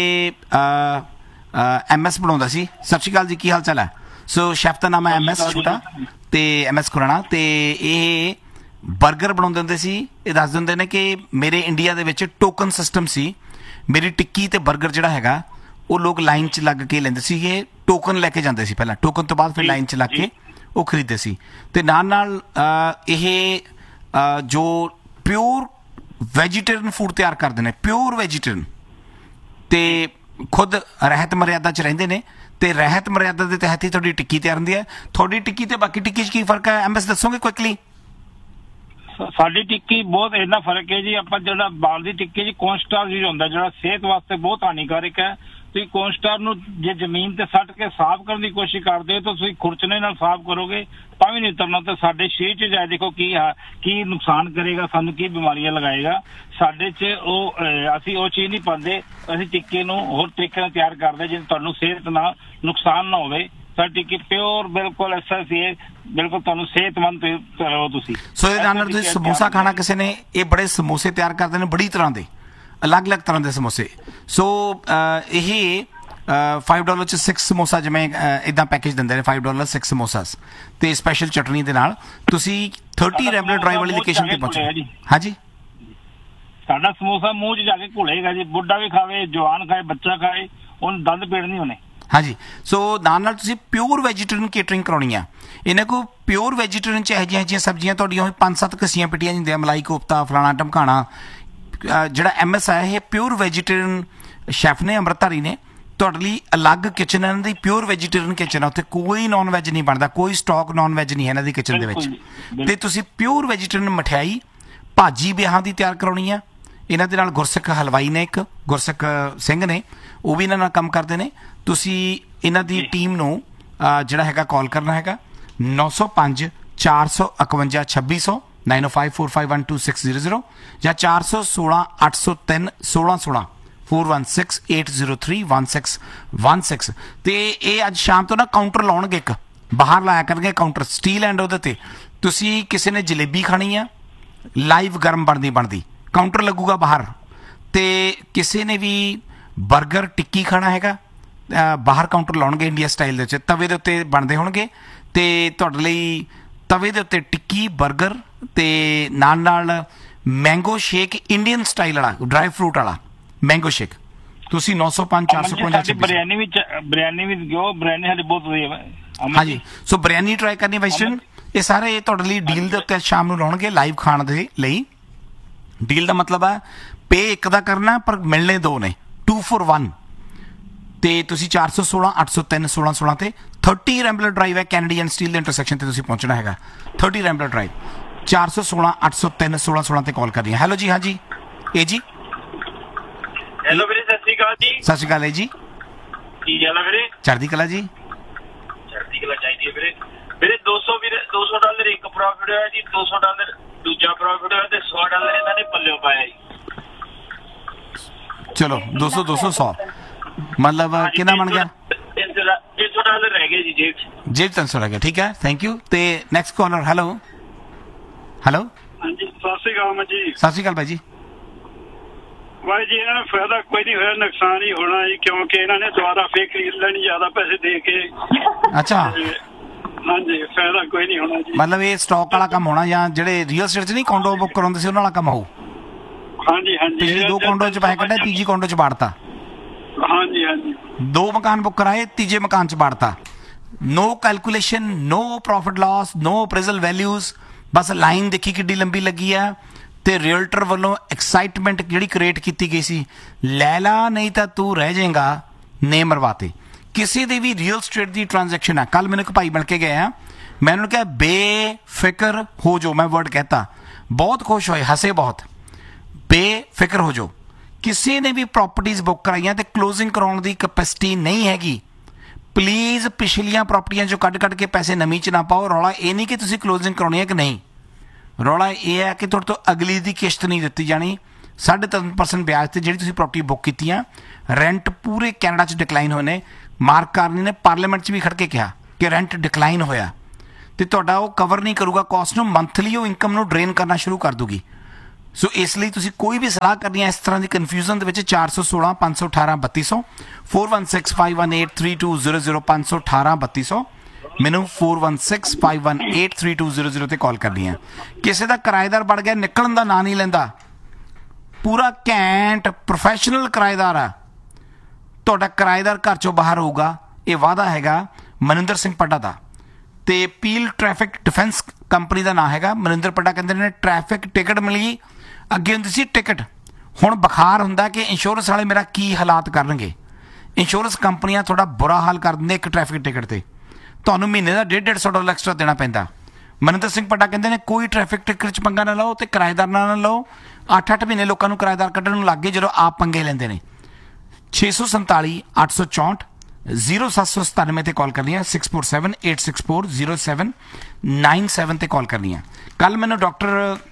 [SPEAKER 1] MS ਬਣਾਉਂਦਾ ਸੀ। ਸਤਿ ਸ਼੍ਰੀ ਅਕਾਲ ਜੀ, ਕੀ ਹਾਲ ਚਾਲ ਹੈ? ਸੋ ਸ਼ੈਫ ਦਾ ਨਾਮ ਹੈ MS ਛੋਟਾ ਤੇ MS ਖੁਰਾਣਾ, ਤੇ ਇਹ 버ਗਰ ਬਣਾਉਂਦੇ ਹੁੰਦੇ ਸੀ। ਇਹ ਦੱਸ ਦਿੰਦੇ ਨੇ ਕਿ ਮੇਰੇ ਇੰਡੀਆ ਦੇ ਵਿੱਚ ਟੋਕਨ ਸਿਸਟਮ ਸੀ। ਮੇਰੀ ਟਿੱਕੀ ਤੇ 버ਗਰ ਜਿਹੜਾ ਹੈਗਾ ਉਹ ਲੋਕ ਲਾਈਨ 'ਚ ਲੱਗ ਕੇ ਲੈਂਦੇ ਸੀ। ਇਹ ਟੋਕਨ ਲੈ ਕੇ ਜਾਂਦੇ ਸੀ ਪਹਿਲਾਂ, ਟੋਕਨ ਤੋਂ ਬਾਅਦ ਫਿਰ ਲਾਈਨ 'ਚ ਲੱਗ ਕੇ ਉਹ ਖਰੀਦਦੇ ਸੀ। ਤੇ ਨਾਲ ਇਹ ਜੋ ਪਿਓਰ ਵੈਜੀਟੇਰੀਅਨ ਫੂਡ ਤਿਆਰ ਕਰਦੇ ਨੇ, ਪਿਓਰ ਵੈਜੀਟੇਰੀਅਨ, ਤੇ ਖੁਦ ਰਹਿਤ ਮਰਿਆਦਾ 'ਚ ਰਹਿੰਦੇ ਨੇ, ਤੇ ਰਹਿਤ ਮਰਿਆਦਾ ਦੇ ਤਹਿਤ ਹੀ ਤੁਹਾਡੀ ਟਿੱਕੀ ਤਿਆਰ ਹੁੰਦੀ ਹੈ। ਤੁਹਾਡੀ ਟਿੱਕੀ ਤੇ ਬਾਕੀ ਟਿੱਕੀ 'ਚ ਕੀ ਫਰਕ ਹੈ MS ਦੱਸੋਗੇ ਕੁਇਕਲੀ?
[SPEAKER 6] ਸਾਡੀ ਟਿੱਕੀ ਬਹੁਤ ਇੰਨਾ ਫਰਕ ਹੈ ਜੀ। ਆਪਾਂ ਜਿਹੜਾ ਬਾਹਰ ਦੀ ਟਿੱਕੀ ਜੀ ਕੋਨਸਟਾਰ ਯੂਜ਼ ਹੁੰਦਾ, ਜਿਹੜਾ ਸਿਹਤ ਵਾਸਤੇ ਬਹੁਤ ਹਾਨੀਕਾਰਕ ਹੈ। ਤੁਸੀਂ ਕੋਨਸਟਾਰ ਨੂੰ ਜੇ ਜ਼ਮੀਨ ਤੇ ਸੱਟ ਕੇ ਸਾਫ਼ ਕਰਨ ਦੀ ਕੋਸ਼ਿਸ਼ ਕਰਦੇ ਹੋ ਤਾਂ ਤੁਸੀਂ ਖੁਰਚਣੇ ਨਾਲ ਸਾਫ਼ ਕਰੋਗੇ ਤਾਂ ਵੀ ਨਹੀਂ ਉਤਰਨਾ। ਤੇ ਸਾਡੇ ਸਰੀਰ 'ਚ ਜਾਏ ਦੇਖੋ ਕੀ ਨੁਕਸਾਨ ਕਰੇਗਾ, ਸਾਨੂੰ ਕੀ ਬਿਮਾਰੀਆਂ ਲਗਾਏਗਾ। ਸਾਡੇ 'ਚ ਅਸੀਂ ਉਹ ਚੀਜ਼ ਨਹੀਂ ਪਾਉਂਦੇ। ਅਸੀਂ ਟਿੱਕੇ ਨੂੰ ਹੋਰ ਤਰੀਕੇ ਨਾਲ ਤਿਆਰ ਕਰਦੇ ਜਿਹਦੇ ਤੁਹਾਨੂੰ ਸਿਹਤ ਨਾਲ ਨੁਕਸਾਨ ਨਾ ਹੋਵੇ। ਸਾਡੀ ਟਿੱਕੀ ਪਿਓਰ ਬਿਲਕੁਲ ਐਸਾ ਸੀ, ਬਿਲਕੁਲ ਤੁਹਾਨੂੰ ਸਿਹਤਮੰਦ ਰਹੋ ਤੁਸੀਂ।
[SPEAKER 1] ਸੋ ਇਹਦੇ ਨਾਲ ਤੁਸੀਂ ਸਮੋਸਾ ਖਾਣਾ, ਕਿਸੇ ਨੇ ਇਹ ਬੜੇ ਸਮੋਸੇ ਤਿਆਰ ਕਰਦੇ ਨੇ ਬੜੀ ਤਰ੍ਹਾਂ ਦੇ, ਅਲੱਗ-ਅਲੱਗ ਤਰ੍ਹਾਂ ਦੇ ਸਮੋਸੇ। ਸੋ ਇਹ $5 'ਚ 6 ਸਮੋਸਾ, ਜਿਵੇਂ ਇਦਾਂ ਪੈਕੇਜ ਦਿੰਦੇ ਨੇ $5 6 ਸਮੋਸਾਸ, ਤੇ ਸਪੈਸ਼ਲ ਚਟਨੀ ਦੇ ਨਾਲ। ਤੁਸੀਂ 30 ਰੈਂਬਲਰ ਡਰਾਈਵ ਵਾਲੀ ਲੋਕੇਸ਼ਨ ਤੇ ਪਹੁੰਚੋ। ਹਾਂਜੀ,
[SPEAKER 6] ਸਾਡਾ ਸਮੋਸਾ ਮੂੰਹ 'ਚ ਜਾ ਕੇ ਘੁਲੇਗਾ ਜੀ। ਬੁੱਢਾ ਵੀ ਖਾਵੇ, ਜਵਾਨ ਖਾਏ, ਬੱਚਾ ਖਾਏ, ਉਹਨੂੰ ਦੰਦ ਪੀੜ ਨਹੀਂ ਹੋਣੇ।
[SPEAKER 1] ਹਾਂਜੀ, ਸੋ ਨਾਲ ਤੁਸੀਂ ਪਿਓਰ ਵੈਜੀਟੇਰੀਅਨ ਕੇਟਰਿੰਗ ਕਰਾਉਣੀ ਆ। ਇਹਨਾਂ ਕੋਲ ਪਿਓਰ ਵੈਜੀਟੇਰੀਅਨ 'ਚ ਇਹੋ ਜਿਹੀਆਂ ਸਬਜ਼ੀਆਂ ਤੁਹਾਡੀਆਂ 5-7 ਕਸੀਆਂ ਪਿੱਟੀਆਂ ਹੁੰਦੀਆਂ, ਮਲਾਈ ਕੋਫਤਾ, ਫਲਾਣਾ ਢਮਕਾਣਾ। ਜਿਹੜਾ MS ਹੈ ਇਹ ਪਿਓਰ ਵੈਜੀਟੇਰੀਅਨ ਸ਼ੈਫ ਨੇ, ਅੰਮ੍ਰਿਤਧਾਰੀ ਨੇ। ਤੁਹਾਡੇ ਲਈ ਅਲੱਗ ਕਿਚਨ ਹੈ ਇਹਨਾਂ ਦੀ, ਪਿਓਰ ਵੈਜੀਟੇਰੀਅਨ ਕਿਚਨ ਹੈ। ਉੱਥੇ ਕੋਈ ਨੌਨ ਵੈਜ ਨਹੀਂ ਬਣਦਾ, ਕੋਈ ਸਟਾਕ ਨੌਨ ਵੈਜ ਨਹੀਂ ਹੈ ਇਹਨਾਂ ਦੀ ਕਿਚਨ ਦੇ ਵਿੱਚ। ਤੇ ਤੁਸੀਂ ਪਿਓਰ ਵੈਜੀਟੇਰੀਅਨ ਮਠਿਆਈ, ਭਾਜੀ ਵਿਆਹਾਂ ਦੀ ਤਿਆਰ ਕਰਾਉਣੀ ਆ। ਇਹਨਾਂ ਦੇ ਨਾਲ ਗੁਰਸਿੱਖ ਹਲਵਾਈ ਨੇ, ਇੱਕ ਗੁਰਸਿੱਖ ਸਿੰਘ ਨੇ, ਉਹ ਵੀ ਇਹਨਾਂ ਨਾਲ ਕੰਮ ਕਰਦੇ ਨੇ। ਤੁਸੀਂ ਇਹਨਾਂ ਦੀ ਟੀਮ ਨੂੰ ਜਿਹੜਾ ਹੈਗਾ ਕਾਲ ਕਰਨਾ ਹੈਗਾ 905 451 2600 9054512600 ਜਾਂ 416 803 1616 4168031616। ਤੇ ਇਹ ਅੱਜ ਸ਼ਾਮ ਤੋਂ ਨਾ ਕਾਊਂਟਰ ਲਾਉਣਗੇ, ਇੱਕ ਬਾਹਰ ਲਾਇਆ ਕਰਨਗੇ ਕਾਊਂਟਰ ਸਟੀਲ ਐਂਡ ਉਹਦੇ ਤੇ। ਤੁਸੀਂ ਕਿਸੇ ਨੇ ਜਲੇਬੀ ਖਾਣੀ ਆ, ਲਾਈਵ ਗਰਮ ਬਣਦੀ ਕਾਊਂਟਰ ਲੱਗੂਗਾ ਬਾਹਰ। ਤੇ ਕਿਸੇ ਨੇ ਵੀ 버ਗਰ ਟਿੱਕੀ ਖਾਣਾ ਹੈਗਾ, ਬਾਹਰ ਕਾਊਂਟਰ ਲਾਉਣਗੇ ਇੰਡੀਆ ਸਟਾਈਲ ਦੇ ਵਿੱਚ, ਤਵੇ ਦੇ ਉੱਤੇ ਬਣਦੇ ਹੋਣਗੇ। ਤੇ ਤੁਹਾਡੇ ਲਈ ਤਵੇ ਦੇ ਉੱਤੇ ਟਿੱਕੀ, 버ਗਰ ਤੇ ਨਾਲ ਮੈਂਗੋ ਸ਼ੇਕ, ਇੰਡੀਅਨ ਸਟਾਈਲ ਵਾਲਾ ਡਰਾਈ ਫਰੂਟ ਵਾਲਾ ਮੈਂਗੋ ਸ਼ੇਕ। ਤੁਸੀਂ 905 455
[SPEAKER 6] ਬਿਰਿਆਨੀ ਵੀ ਦਿਓ। ਬਿਰਿਆਨੀ ਸਾਡੀ ਬਹੁਤ ਵਧੀਆ ਹੈ।
[SPEAKER 1] ਹਾਂਜੀ, ਸੋ ਬਿਰਿਆਨੀ ਟਰਾਈ ਕਰਨੀ ਵੈਸਟਰਨ। ਇਹ ਸਾਰੇ ਤੁਹਾਡੇ ਲਈ ਡੀਲ ਦੇ ਉੱਤੇ ਸ਼ਾਮ ਨੂੰ ਲਾਉਣਗੇ ਲਾਈਵ ਖਾਣ ਦੇ ਲਈ। ਡੀਲ ਦਾ ਮਤਲਬ ਹੈ ਪੇ ਇੱਕ ਦਾ ਕਰਨਾ ਪਰ ਮਿਲਣੇ 2 ਨੇ, 2 for 1। ਤੇ ਤੁਸੀਂ 416 803 1616 ਤੇ 30 ਰੈਂਬਲਰ ਡਰਾਈਵ ਹੈ, ਕੈਨੇਡੀ ਐਂਡ ਸਟੀਲ ਦੇ ਇੰਟਰਸੈਕਸ਼ਨ ਤੇ ਤੁਸੀਂ ਪਹੁੰਚਣਾ ਹੈਗਾ। 30 ਰੈਂਬਲਰ ਡਰਾਈਵ 416 803 1616 ਤੇ ਕਾਲ ਕਰਨੀ ਹੈ। ਹੈਲੋ ਜੀ, ਹਾਂਜੀ ਇਹ ਜੀ।
[SPEAKER 12] ਹੈਲੋ ਵੀਰੇ, ਸਤਿ ਸ਼੍ਰੀ ਅਕਾਲ ਜੀ।
[SPEAKER 1] ਸਤਿ ਸ਼੍ਰੀ ਅਕਾਲ ਹੈ ਜੀ,
[SPEAKER 12] ਕੀ ਹਾਲ ਹੈ ਵੀਰੇ?
[SPEAKER 1] ਚੜ੍ਹਦੀ ਕਲਾ ਜੀ।
[SPEAKER 12] ਚੜ੍ਹਦੀ ਕਲਾ ਚਾਹੀਦੀ ਹੈ ਵੀਰੇ। ਵੀਰੇ $200 ਇੱਕ ਪ੍ਰੋਫਿਟ ਹੋਇਆ ਜੀ, $200 ਦੂਜਾ ਪ੍ਰੋਫਿਟ ਹੋਇਆ ਤੇ $100 ਇਹਨਾਂ ਨੇ ਪੱਲਿਓ ਪਾਇਆ ਜੀ।
[SPEAKER 1] ਚਲੋ 200 200 100 ਮਤਲਬ ਕਿੰਨਾ ਬਣ ਗਿਆ?
[SPEAKER 12] $300 ਰਹਿ ਗਏ ਜੀ ਜੇਬ
[SPEAKER 1] 300 ਰਹਿ ਗਿਆ। ਠੀਕ ਹੈ, ਥੈਂਕ ਯੂ। ਤੇ ਨੈਕਸਟ ਕਾਲਰ। ਹੈਲੋ
[SPEAKER 9] ਹਾਂਜੀ, ਸਤਿ ਸ਼੍ਰੀ ਅਕਾਲ ਜੀ।
[SPEAKER 1] ਸਤਿ ਸ਼੍ਰੀ ਅਕਾਲ ਭਾਈ ਜੀ।
[SPEAKER 13] ਬਾਈ ਜੀ ਇਹਨਾਂ ਨੂੰ ਫਾਇਦਾ ਕੋਈ ਨਹੀਂ ਹੋਇਆ, ਨੁਕਸਾਨ ਹੀ ਹੋਣਾ ਜੀ, ਕਿਉਂਕਿ ਇਹਨਾਂ ਨੇ ਦੁਬਾਰਾ ਫੇਰ ਖਰੀਦ ਲੈਣੀ ਜ਼ਿਆਦਾ ਪੈਸੇ ਦੇ ਕੇ।
[SPEAKER 1] ਅੱਛਾ
[SPEAKER 13] ਹਾਂਜੀ, ਫਾਇਦਾ ਕੋਈ ਨਹੀਂ ਹੋਣਾ ਜੀ।
[SPEAKER 1] ਮਤਲਬ ਇਹ ਸਟਾਕ ਵਾਲਾ ਕੰਮ ਹੋਣਾ, ਜਾਂ ਜਿਹੜੇ ਰੀਅਲ ਸਟੇਟ 'ਚ ਨਹੀਂ ਕੋਂਡੋ ਬੁੱਕ ਕਰਾਉਂਦੇ ਸੀ ਉਹਨਾਂ ਵਾਲਾ ਕੰਮ ਹੋਊ।
[SPEAKER 13] ਹਾਂਜੀ ਹਾਂਜੀ,
[SPEAKER 1] ਪਿਛਲੇ 2 ਕੋਂਡੋ 'ਚ ਪੈਸੇ ਕੱਢੇ, ਤੀਜੀ ਕੋਂਡੋ 'ਚ ਵਾੜਤਾ।
[SPEAKER 13] ਹਾਂਜੀ ਹਾਂਜੀ,
[SPEAKER 1] 2 ਮਕਾਨ ਬੁੱਕ ਕਰਾਏ, ਤੀਜੇ ਮਕਾਨ 'ਚ ਵਾੜਤਾ। ਨੋ ਕੈਲਕੂਲੇਸ਼ਨ, ਨੋ ਪ੍ਰੋਫਿਟ ਲਾਸ, ਨੋ ਅਪਰੇਜ਼ਲ ਵੈਲਿਊਜ਼, ਬਸ ਲਾਈਨ ਦੇਖੀ ਕਿੱਡੀ ਲੰਬੀ ਲੱਗੀ ਆ। ਤੇ ਰੀਅਲਟਰ ਵੱਲੋਂ ਐਕਸਾਈਟਮੈਂਟ ਜਿਹੜੀ ਕ੍ਰੀਏਟ ਕੀਤੀ ਗਈ ਸੀ, ਲੈ ਲਾ ਨਹੀਂ ਤਾਂ ਤੂੰ ਰਹਿ ਜਾਏਗਾ, ਨੇ ਮਰਵਾਤੇ। ਕਿਸੇ ਦੇ ਵੀ ਰੀਅਲ ਸਟੇਟ ਦੀ ਟ੍ਰਾਂਜੈਕਸ਼ਨ ਆ। ਕੱਲ ਮੈਨੂੰ ਇੱਕ ਭਾਈ ਮਿਲ ਕੇ ਗਏ ਆ, ਮੈਂ ਉਹਨਾਂ ਨੂੰ ਕਿਹਾ ਬੇਫਿਕਰ ਹੋ ਜਾਓ, ਮੈਂ ਵਰਡ ਕਹਿਤਾ, ਬਹੁਤ ਖੁਸ਼ ਹੋਏ, ਹੱਸੇ ਬਹੁਤ। ਬੇਫਿਕਰ ਹੋ ਜਾਓ, ਕਿਸੇ ਨੇ ਵੀ ਪ੍ਰਾਪਰਟੀਜ਼ ਬੁੱਕ ਕਰਾਈਆਂ ਤੇ ਕਲੋਜ਼ਿੰਗ ਕਰਾਉਣ ਦੀ ਕੈਪੈਸਿਟੀ ਨਹੀਂ ਹੈਗੀ। ਪਲੀਜ਼ ਪਿਛਲੀਆਂ ਪ੍ਰਾਪਰਟੀਆਂ 'ਚੋਂ ਕੱਢ ਕੇ ਪੈਸੇ ਨਵੀਂ 'ਚ ਨਾ ਪਾਓ। ਰੌਲਾ ਇਹ ਨਹੀਂ ਕਿ ਤੁਸੀਂ ਕਲੋਜ਼ਿੰਗ ਕਰਾਉਣੀ ਹੈ ਕਿ ਨਹੀਂ, ਰੌਲਾ ਇਹ ਹੈ ਕਿ ਤੁਹਾਡੇ ਤੋਂ ਅਗਲੀ ਦੀ ਕਿਸ਼ਤ ਨਹੀਂ ਦਿੱਤੀ ਜਾਣੀ। 3.5% ਵਿਆਜ ਤੇ ਜਿਹੜੀ ਤੁਸੀਂ ਪ੍ਰਾਪਰਟੀ ਬੁੱਕ ਕੀਤੀਆਂ। ਰੈਂਟ ਪੂਰੇ ਕੈਨੇਡਾ 'ਚ ਡਿਕਲਾਈਨ ਹੋਏ ਨੇ। ਮਾਰਕ ਕਾਰਨੀ ਨੇ ਪਾਰਲੀਮੈਂਟ 'ਚ ਵੀ ਖੜ ਕੇ ਕਿਹਾ ਕਿ ਰੈਂਟ ਡਿਕਲਾਈਨ ਹੋਇਆ, ਤੇ ਤੁਹਾਡਾ ਉਹ ਕਵਰ ਨਹੀਂ ਕਰੂਗਾ ਕਾਸਟ ਨੂੰ, ਮੰਥਲੀ ਉਹ ਇਨਕਮ ਨੂੰ ਡਰੇਨ ਕਰਨਾ ਸ਼ੁਰੂ ਕਰ ਦੂਗੀ। ਸੋ ਇਸ ਲਈ ਤੁਸੀਂ ਕੋਈ ਵੀ ਸਲਾਹ ਕਰਨੀ ਹੈ ਇਸ ਤਰ੍ਹਾਂ ਦੀ ਕਨਫਿਊਜ਼ਨ ਦੇ ਵਿੱਚ, 416 518 3200, 4165183200, 518 3200, ਮੈਨੂੰ 4165183200 ਤੇ ਕਾਲ ਕਰਨੀ ਹੈ। ਕਿਸੇ ਦਾ ਕਿਰਾਏਦਾਰ ਵੜ ਗਿਆ, ਨਿਕਲਣ ਦਾ ਨਾਂ ਨਹੀਂ ਲੈਂਦਾ, ਪੂਰਾ ਘੈਂਟ ਪ੍ਰੋਫੈਸ਼ਨਲ ਕਿਰਾਏਦਾਰ ਆ। ਤੁਹਾਡਾ ਕਿਰਾਏਦਾਰ ਘਰ ਚੋਂ ਬਾਹਰ ਹੋਊਗਾ, ਇਹ ਵਾਅਦਾ ਹੈਗਾ ਮਨਿੰਦਰ ਸਿੰਘ ਪੱਡਾ ਦਾ। ਤੇ ਪੀਲ ਟ੍ਰੈਫਿਕ ਡਿਫੈਂਸ ਕੰਪਨੀ ਦਾ ਨਾਂ ਹੈਗਾ। ਮਨਿੰਦਰ ਪੱਡਾ ਕਹਿੰਦੇ ਨੇ ਟ੍ਰੈਫਿਕ ਟਿਕਟ ਮਿਲੀ, ਅੱਗੇ ਹੁੰਦੀ ਸੀ ਟਿਕਟ, ਹੁਣ ਬੁਖਾਰ ਹੁੰਦਾ ਕਿ ਇੰਸ਼ੋਰੈਂਸ ਵਾਲੇ ਮੇਰਾ ਕੀ ਹਾਲਾਤ ਕਰਨਗੇ। ਇੰਸ਼ੋਰੈਂਸ ਕੰਪਨੀਆਂ ਤੁਹਾਡਾ ਬੁਰਾ ਹਾਲ ਕਰ ਦਿੰਦੇ ਇੱਕ ਟ੍ਰੈਫਿਕ ਟਿਕਟ ਤੇ, ਤੁਹਾਨੂੰ ਮਹੀਨੇ ਦਾ $150 ਐਕਸਟਰਾ ਦੇਣਾ ਪੈਂਦਾ। ਮਨਿੰਦਰ ਸਿੰਘ ਪੱਡਾ ਕਹਿੰਦੇ ਨੇ ਕੋਈ ਟ੍ਰੈਫਿਕ ਟਿਕਟ 'ਚ ਪੰਗਾ ਨਾ ਲਓ ਤੇ ਕਿਰਾਏਦਾਰ ਨਾ ਲਓ। 8-8 ਮਹੀਨੇ ਲੋਕਾਂ ਨੂੰ ਕਿਰਾਏਦਾਰ ਕੱਢਣ ਨੂੰ ਲੱਗ ਗਏ ਜਦੋਂ ਆਪ ਪੰਗੇ ਲੈਂਦੇ ਨੇ। 647 864 0797 ਤੇ ਕਾਲ ਕਰਨੀ ਹੈ, 647 864 0797 ਤੇ ਕਾਲ ਕਰਨੀ ਹੈ। ਕੱਲ ਮੈਨੂੰ ਡਾਕਟਰ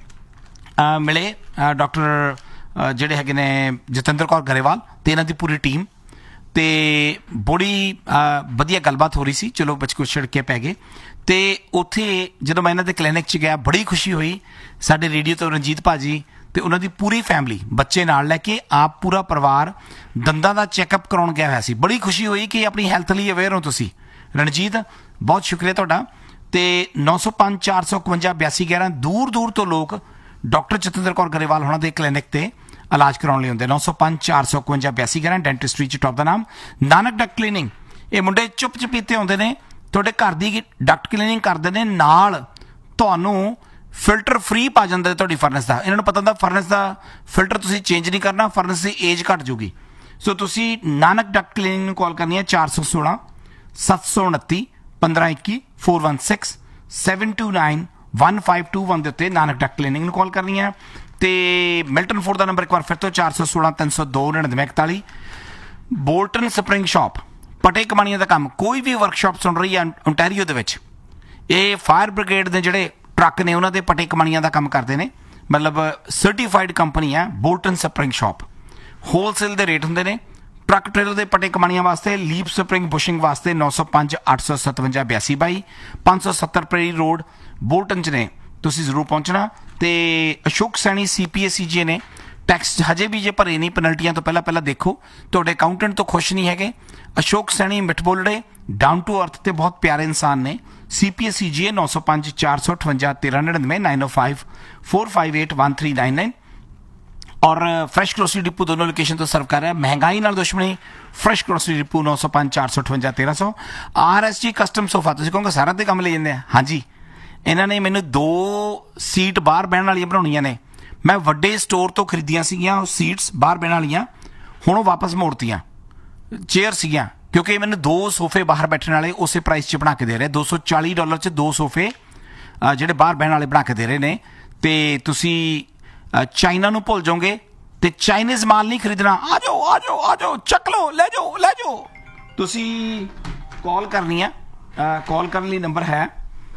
[SPEAKER 1] ਮਿਲੇ, ਡਾਕਟਰ ਜਿਹੜੇ ਹੈਗੇ ਨੇ ਜਤਿੰਦਰ ਕੌਰ ਗਰੇਵਾਲ ਤੇ ਇਹਨਾਂ ਦੀ ਪੂਰੀ ਟੀਮ, ਤੇ ਬੜੀ ਵਧੀਆ ਗੱਲਬਾਤ ਹੋ ਰਹੀ ਸੀ। ਚਲੋ ਬੱਚ ਕੁਛ ਛਿੜਕੇ ਪੈ ਗਏ। ਤੇ ਉੱਥੇ ਜਦੋਂ ਮੈਂ ਇਹਨਾਂ ਦੇ ਕਲੀਨਿਕ 'ਚ ਗਿਆ, ਬੜੀ ਖੁਸ਼ੀ ਹੋਈ। ਸਾਡੇ ਰੇਡੀਓ ਤੋਂ ਰਣਜੀਤ ਭਾਜੀ ਤੇ ਉਹਨਾਂ ਦੀ ਪੂਰੀ ਫੈਮਿਲੀ, ਬੱਚੇ ਨਾਲ ਲੈ ਕੇ ਆਪ ਪੂਰਾ ਪਰਿਵਾਰ ਦੰਦਾਂ ਦਾ ਚੈੱਕਅਪ ਕਰਾਉਣ ਗਿਆ ਹੋਇਆ ਸੀ। ਬੜੀ ਖੁਸ਼ੀ ਹੋਈ ਕਿ ਆਪਣੀ ਹੈਲਥ ਲਈ ਅਵੇਅਰ ਹੋ ਤੁਸੀਂ। ਰਣਜੀਤ, ਬਹੁਤ ਸ਼ੁਕਰੀਆ ਤੁਹਾਡਾ। ਤੇ 905 451 8211 ਦੂਰ ਦੂਰ ਤੋਂ ਲੋਕ ਡਾਕਟਰ ਜਤਿੰਦਰ ਕੌਰ ਗਰੇਵਾਲ ਹੋਣਾ ਦੇ ਕਲੀਨਿਕ ਤੇ ਇਲਾਜ ਕਰਾਉਣ ਲਈ ਹੁੰਦੇ। 905 451 8211 ਡੈਂਟਿਸਟਰੀ 'ਚ ਟੌਪ ਦਾ ਨਾਮ ਨਾਨਕ ਡਕਟ ਕਲੀਨਿੰਗ। ਇਹ ਮੁੰਡੇ ਚੁੱਪ ਚਪੀਤੇ ਆਉਂਦੇ ਨੇ, ਤੁਹਾਡੇ ਘਰ ਦੀ ਡਕਟ ਕਲੀਨਿੰਗ ਕਰਦੇ ਨੇ, ਨਾਲ ਤੁਹਾਨੂੰ ਫਿਲਟਰ ਫ੍ਰੀ ਪਾ ਜਾਂਦੇ ਤੁਹਾਡੀ ਫਰਨੈਸ ਦਾ। ਇਹਨਾਂ ਨੂੰ ਪਤਾ ਹੁੰਦਾ ਫਰਨੈਸ ਦਾ ਫਿਲਟਰ ਤੁਸੀਂ ਚੇਂਜ ਨਹੀਂ ਕਰਨਾ, ਫਰਨੈਸ ਦੀ ਏਜ ਘਟ ਜੂਗੀ। ਸੋ ਤੁਸੀਂ ਨਾਨਕ ਡਕਟ ਕਲੀਨਿੰਗ ਨੂੰ ਕਾਲ ਕਰਨੀ ਹੈ 416 729 1521 416 729 1521 ਦੇ ਉੱਤੇ ਨਾਨਕ ਡਕਟ ਕਲੀਨਿੰਗ ਨੂੰ ਕਾਲ ਕਰਨੀ ਹੈ। ਤੇ ਮਿਲਟਨ ਫੋਰਡ ਦਾ ਨੰਬਰ ਇੱਕ ਵਾਰ ਫਿਰ ਤੋਂ 416 302 9941। ਬੋਲਟਨ ਸਪਰਿੰਗ ਸ਼ਾਪ, ਪਟੇ ਕਮਾਣੀਆਂ ਦਾ ਕੰਮ, ਕੋਈ ਵੀ ਵਰਕਸ਼ਾਪ ਸੁਣ ਰਹੀ ਹੈ ਓਨਟਾਰੀਓ ਦੇ ਵਿੱਚ, ਇਹ ਫਾਇਰ ਬ੍ਰਿਗੇਡ ਦੇ ਜਿਹੜੇ ਟਰੱਕ ਨੇ ਉਹਨਾਂ ਦੇ ਪਟੇ ਕਮਾਣੀਆਂ ਦਾ ਕੰਮ ਕਰਦੇ ਨੇ, ਮਤਲਬ ਸਰਟੀਫਾਈਡ ਕੰਪਨੀ ਹੈ ਬੋਲਟਨ ਸਪਰਿੰਗ ਸ਼ਾਪ। ਹੋਲਸੇਲ ਦੇ ਰੇਟ ਹੁੰਦੇ ਨੇ। ਟਰੱਕ ਟ੍ਰੇਲਰ ਦੇ ਪਟੇ ਕਮਾਣੀਆਂ ਵਾਸਤੇ, ਲੀਪ ਸਪਰਿੰਗ ਬੁਸ਼ਿੰਗ ਵਾਸਤੇ 905 857 8222 570 ਪ੍ਰੇਰੀ ਰੋਡ ਬੋਲਟਨ 'ਚ ਨੇ, ਤੁਸੀਂ ਜ਼ਰੂਰ ਪਹੁੰਚਣਾ। ਤੇ ਅਸ਼ੋਕ ਸੈਣੀ CPA-CGA ਨੇ ਟੈਕਸ ਹਜੇ ਵੀ ਜੇ ਭਰੇ ਨਹੀਂ, ਪੈਨਲਟੀਆਂ ਤੋਂ ਪਹਿਲਾਂ ਦੇਖੋ। ਤੁਹਾਡੇ ਅਕਾਊਂਟੈਂਟ ਤੋਂ ਖੁਸ਼ ਨਹੀਂ ਹੈਗੇ। Ashok Saini ਮਿੱਠ ਬੋਲੜੇ, down to earth ਤੇ ਬਹੁਤ ਪਿਆਰੇ ਇਨਸਾਨ ਨੇ। CPA-CGA 905 458 1399 905 458 1399। ਔਰ ਫਰੈਸ਼ ਗਰੋਸਰੀ ਡਿਪੂ ਦੋਨੋਂ ਲੋਕੇਸ਼ਨ ਤੋਂ ਸਰਵ ਕਰ ਰਿਹਾ। ਮਹਿੰਗਾਈ ਨਾਲ ਦੁਸ਼ਮਣੀ, fresh grocery depot 905 458 1300। RSG custom sofa, ਤੁਸੀਂ ਕਹੋਗੇ ਸਾਰਾ ਤੇ ਕੰਮ ਲੈ ਜਾਂਦੇ ਆ। ਹਾਂਜੀ, ਇਹਨਾਂ ਨੇ ਮੈਨੂੰ 2 ਸੀਟ ਬਾਹਰ ਬਹਿਣ ਵਾਲੀਆਂ ਬਣਾਉਣੀਆਂ ਨੇ। ਮੈਂ ਵੱਡੇ ਸਟੋਰ ਤੋਂ ਖਰੀਦੀਆਂ ਸੀਗੀਆਂ ਉਹ ਸੀਟਸ ਬਾਹਰ ਬਹਿਣ ਵਾਲੀਆਂ, ਹੁਣ ਉਹ ਵਾਪਸ ਮੋੜਤੀਆਂ। ਚੇਅਰ ਸੀਗੀਆਂ, ਕਿਉਂਕਿ ਮੈਨੂੰ 2 ਸੋਫੇ ਬਾਹਰ ਬੈਠਣ ਵਾਲੇ ਉਸੇ ਪ੍ਰਾਈਸ 'ਚ ਬਣਾ ਕੇ ਦੇ ਰਹੇ। $240 'ਚ 2 ਸੋਫੇ ਜਿਹੜੇ ਬਾਹਰ ਬਹਿਣ ਵਾਲੇ ਬਣਾ ਕੇ ਦੇ ਰਹੇ ਨੇ। ਤੇ ਤੁਸੀਂ ਚਾਈਨਾ ਨੂੰ ਭੁੱਲ ਜਾਓਗੇ ਤੇ ਚਾਈਨੀਜ਼ ਮਾਲ ਨਹੀਂ ਖਰੀਦਣਾ। ਆ ਜਾਓ ਚੱਕ ਲਓ, ਲੈ ਜਾਓ। ਤੁਸੀਂ ਕਾਲ ਕਰਨੀ ਆ। ਕਾਲ ਕਰਨ ਲਈ ਨੰਬਰ ਹੈ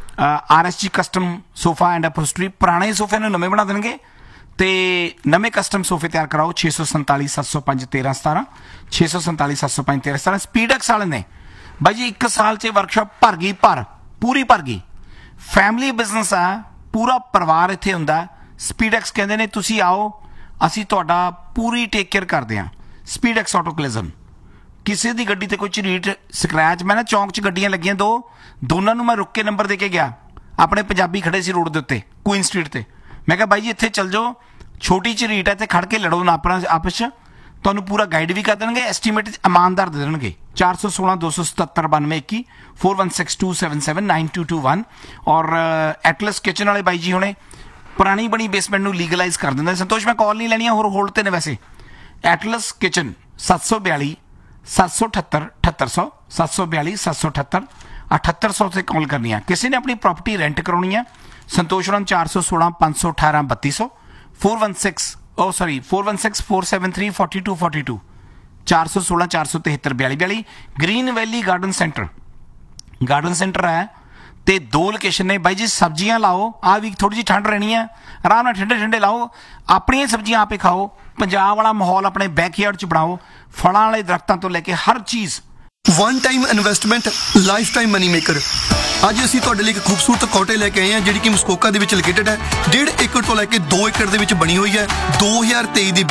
[SPEAKER 1] RSG ਕਸਟਮ ਸੋਫਾ ਐਂਡ ਅਪੋਸਟਰੀ। ਪੁਰਾਣੇ ਸੋਫੇ ਨੂੰ ਨਵੇਂ ਬਣਾ ਦੇਣਗੇ ਤੇ ਨਵੇਂ ਕਸਟਮ ਸੋਫੇ ਤਿਆਰ ਕਰਾਓ। 647 705 1317 647 705 1317। ਸਪੀਡੈਕਸ ਵਾਲੇ ਨੇ ਬਾਈ ਜੀ, 1 ਸਾਲ 'ਚ ਵਰਕਸ਼ਾਪ ਭਰ ਗਈ, ਪੂਰੀ ਭਰ ਗਈ। ਫੈਮਿਲੀ ਬਿਜ਼ਨਸ ਆ, ਪੂਰਾ ਪਰਿਵਾਰ ਇੱਥੇ ਹੁੰਦਾ। ਸਪੀਡੈਕਸ ਕਹਿੰਦੇ ਨੇ ਤੁਸੀਂ ਆਓ, ਅਸੀਂ ਤੁਹਾਡਾ ਪੂਰੀ ਟੇਕ ਕੇਅਰ ਕਰਦੇ ਹਾਂ। ਸਪੀਡ ਐਕਸ ਆਟੋ ਕਲਿਜ਼ਮ, ਕਿਸੇ ਦੀ ਗੱਡੀ ਤੇ ਕੋਈ ਝਰੀਟ ਸਕ੍ਰੈਚ, ਮੈਂ ਨਾ ਚੌਂਕ 'ਚ ਗੱਡੀਆਂ ਲੱਗੀਆਂ ਦੋਨਾਂ ਨੂੰ ਮੈਂ ਰੁੱਕ ਕੇ ਨੰਬਰ ਦੇ ਕੇ ਗਿਆ। ਆਪਣੇ ਪੰਜਾਬੀ ਖੜੇ ਸੀ ਰੋਡ ਦੇ ਉੱਤੇ ਕੁਈਨ ਸਟਰੀਟ ਤੇ। ਮੈਂ ਕਿਹਾ ਬਾਈ ਜੀ ਇੱਥੇ ਚੱਲ ਜਾਓ, ਛੋਟੀ ਝਰੀਟ ਹੈ, ਇੱਥੇ ਖੜ ਕੇ ਲੜੋ ਨਾ ਆਪਸ 'ਚ, ਤੁਹਾਨੂੰ ਪੂਰਾ ਗਾਈਡ ਵੀ ਕਰ ਦੇਣਗੇ, ਐਸਟੀਮੇਟ ਇਮਾਨਦਾਰ ਦੇ ਦੇਣਗੇ। 416 277 9221 416277 9221। ਔਰ ਐਟਲਸ ਕਿਚਨ ਵਾਲੇ ਬਾਈ ਜੀ ਹੁਣੇ ਪੁਰਾਣੀ ਬਣੀ ਬੇਸਮੈਂਟ ਨੂੰ ਲੀਗਲਾਈਜ਼ ਕਰ ਦਿੰਦੇ। ਸੰਤੋਸ਼ ਮੈਂ ਕਾਲ ਨਹੀਂ ਲੈਣੀ, ਹੋਰ ਹੋਲਡ ਤੇ ਨੇ ਵੈਸੇ। ਐਟਲਸ ਕਿਚਨ 742 778 7800 742 778 7800 ਤੇ ਕਾਲ ਕਰਨੀ ਆ। ਕਿਸੇ ਨੇ ਆਪਣੀ ਪ੍ਰਾਪਰਟੀ ਰੈਂਟ ਕਰਾਉਣੀ ਆ, ਸੰਤੋਸ਼ ਉਹਨਾਂ 416 518 3200 416 473 4242 416 473 4242। ਗ੍ਰੀਨ ਵੈਲੀ ਗਾਰਡਨ ਸੈਂਟਰ ਹੈ ਤੇ 2 ਲੋਕੇਸ਼ਨ ਨੇ ਬਾਈ ਜੀ। ਸਬਜ਼ੀਆਂ ਲਾਓ, ਆ ਵੀ ਥੋੜੀ ਜਿਹੀ ਠੰਡ ਰਹਿਣੀ ਹੈ, ਆਰਾਮ ਨਾਲ ਠੰਡੇ ਲਾਓ, ਆਪਣੀਆਂ ਸਬਜ਼ੀਆਂ ਆਪੇ ਖਾਓ, ਪੰਜਾਬ ਵਾਲਾ ਮਾਹੌਲ ਆਪਣੇ ਬੈਕਯਾਰਡ 'ਚ ਬਣਾਓ, ਫਲਾਂ ਵਾਲੇ ਦਰਖਤਾਂ ਤੋਂ ਲੈ ਕੇ ਹਰ ਚੀਜ਼।
[SPEAKER 14] One time investment, life time money maker. ਅੱਜ ਅਸੀਂ ਤੁਹਾਡੇ ਲਈ ਇੱਕ ਖੂਬਸੂਰਤ ਕੋਟੇ ਲੈ ਕੇ ਆਏ ਹਾਂ ਜਿਹੜੀ ਕਿ ਮਸਕੋਕਾ ਦੇ ਵਿੱਚ ਲੋਕੇਟਡ ਹੈ। 1.5 ਏਕੜ ਤੋਂ ਲੈ ਕੇ 2 ਏਕੜ ਦੇ ਵਿੱਚ ਬਣੀ ਹੋਈ ਹੈ। 2023 ਦੀ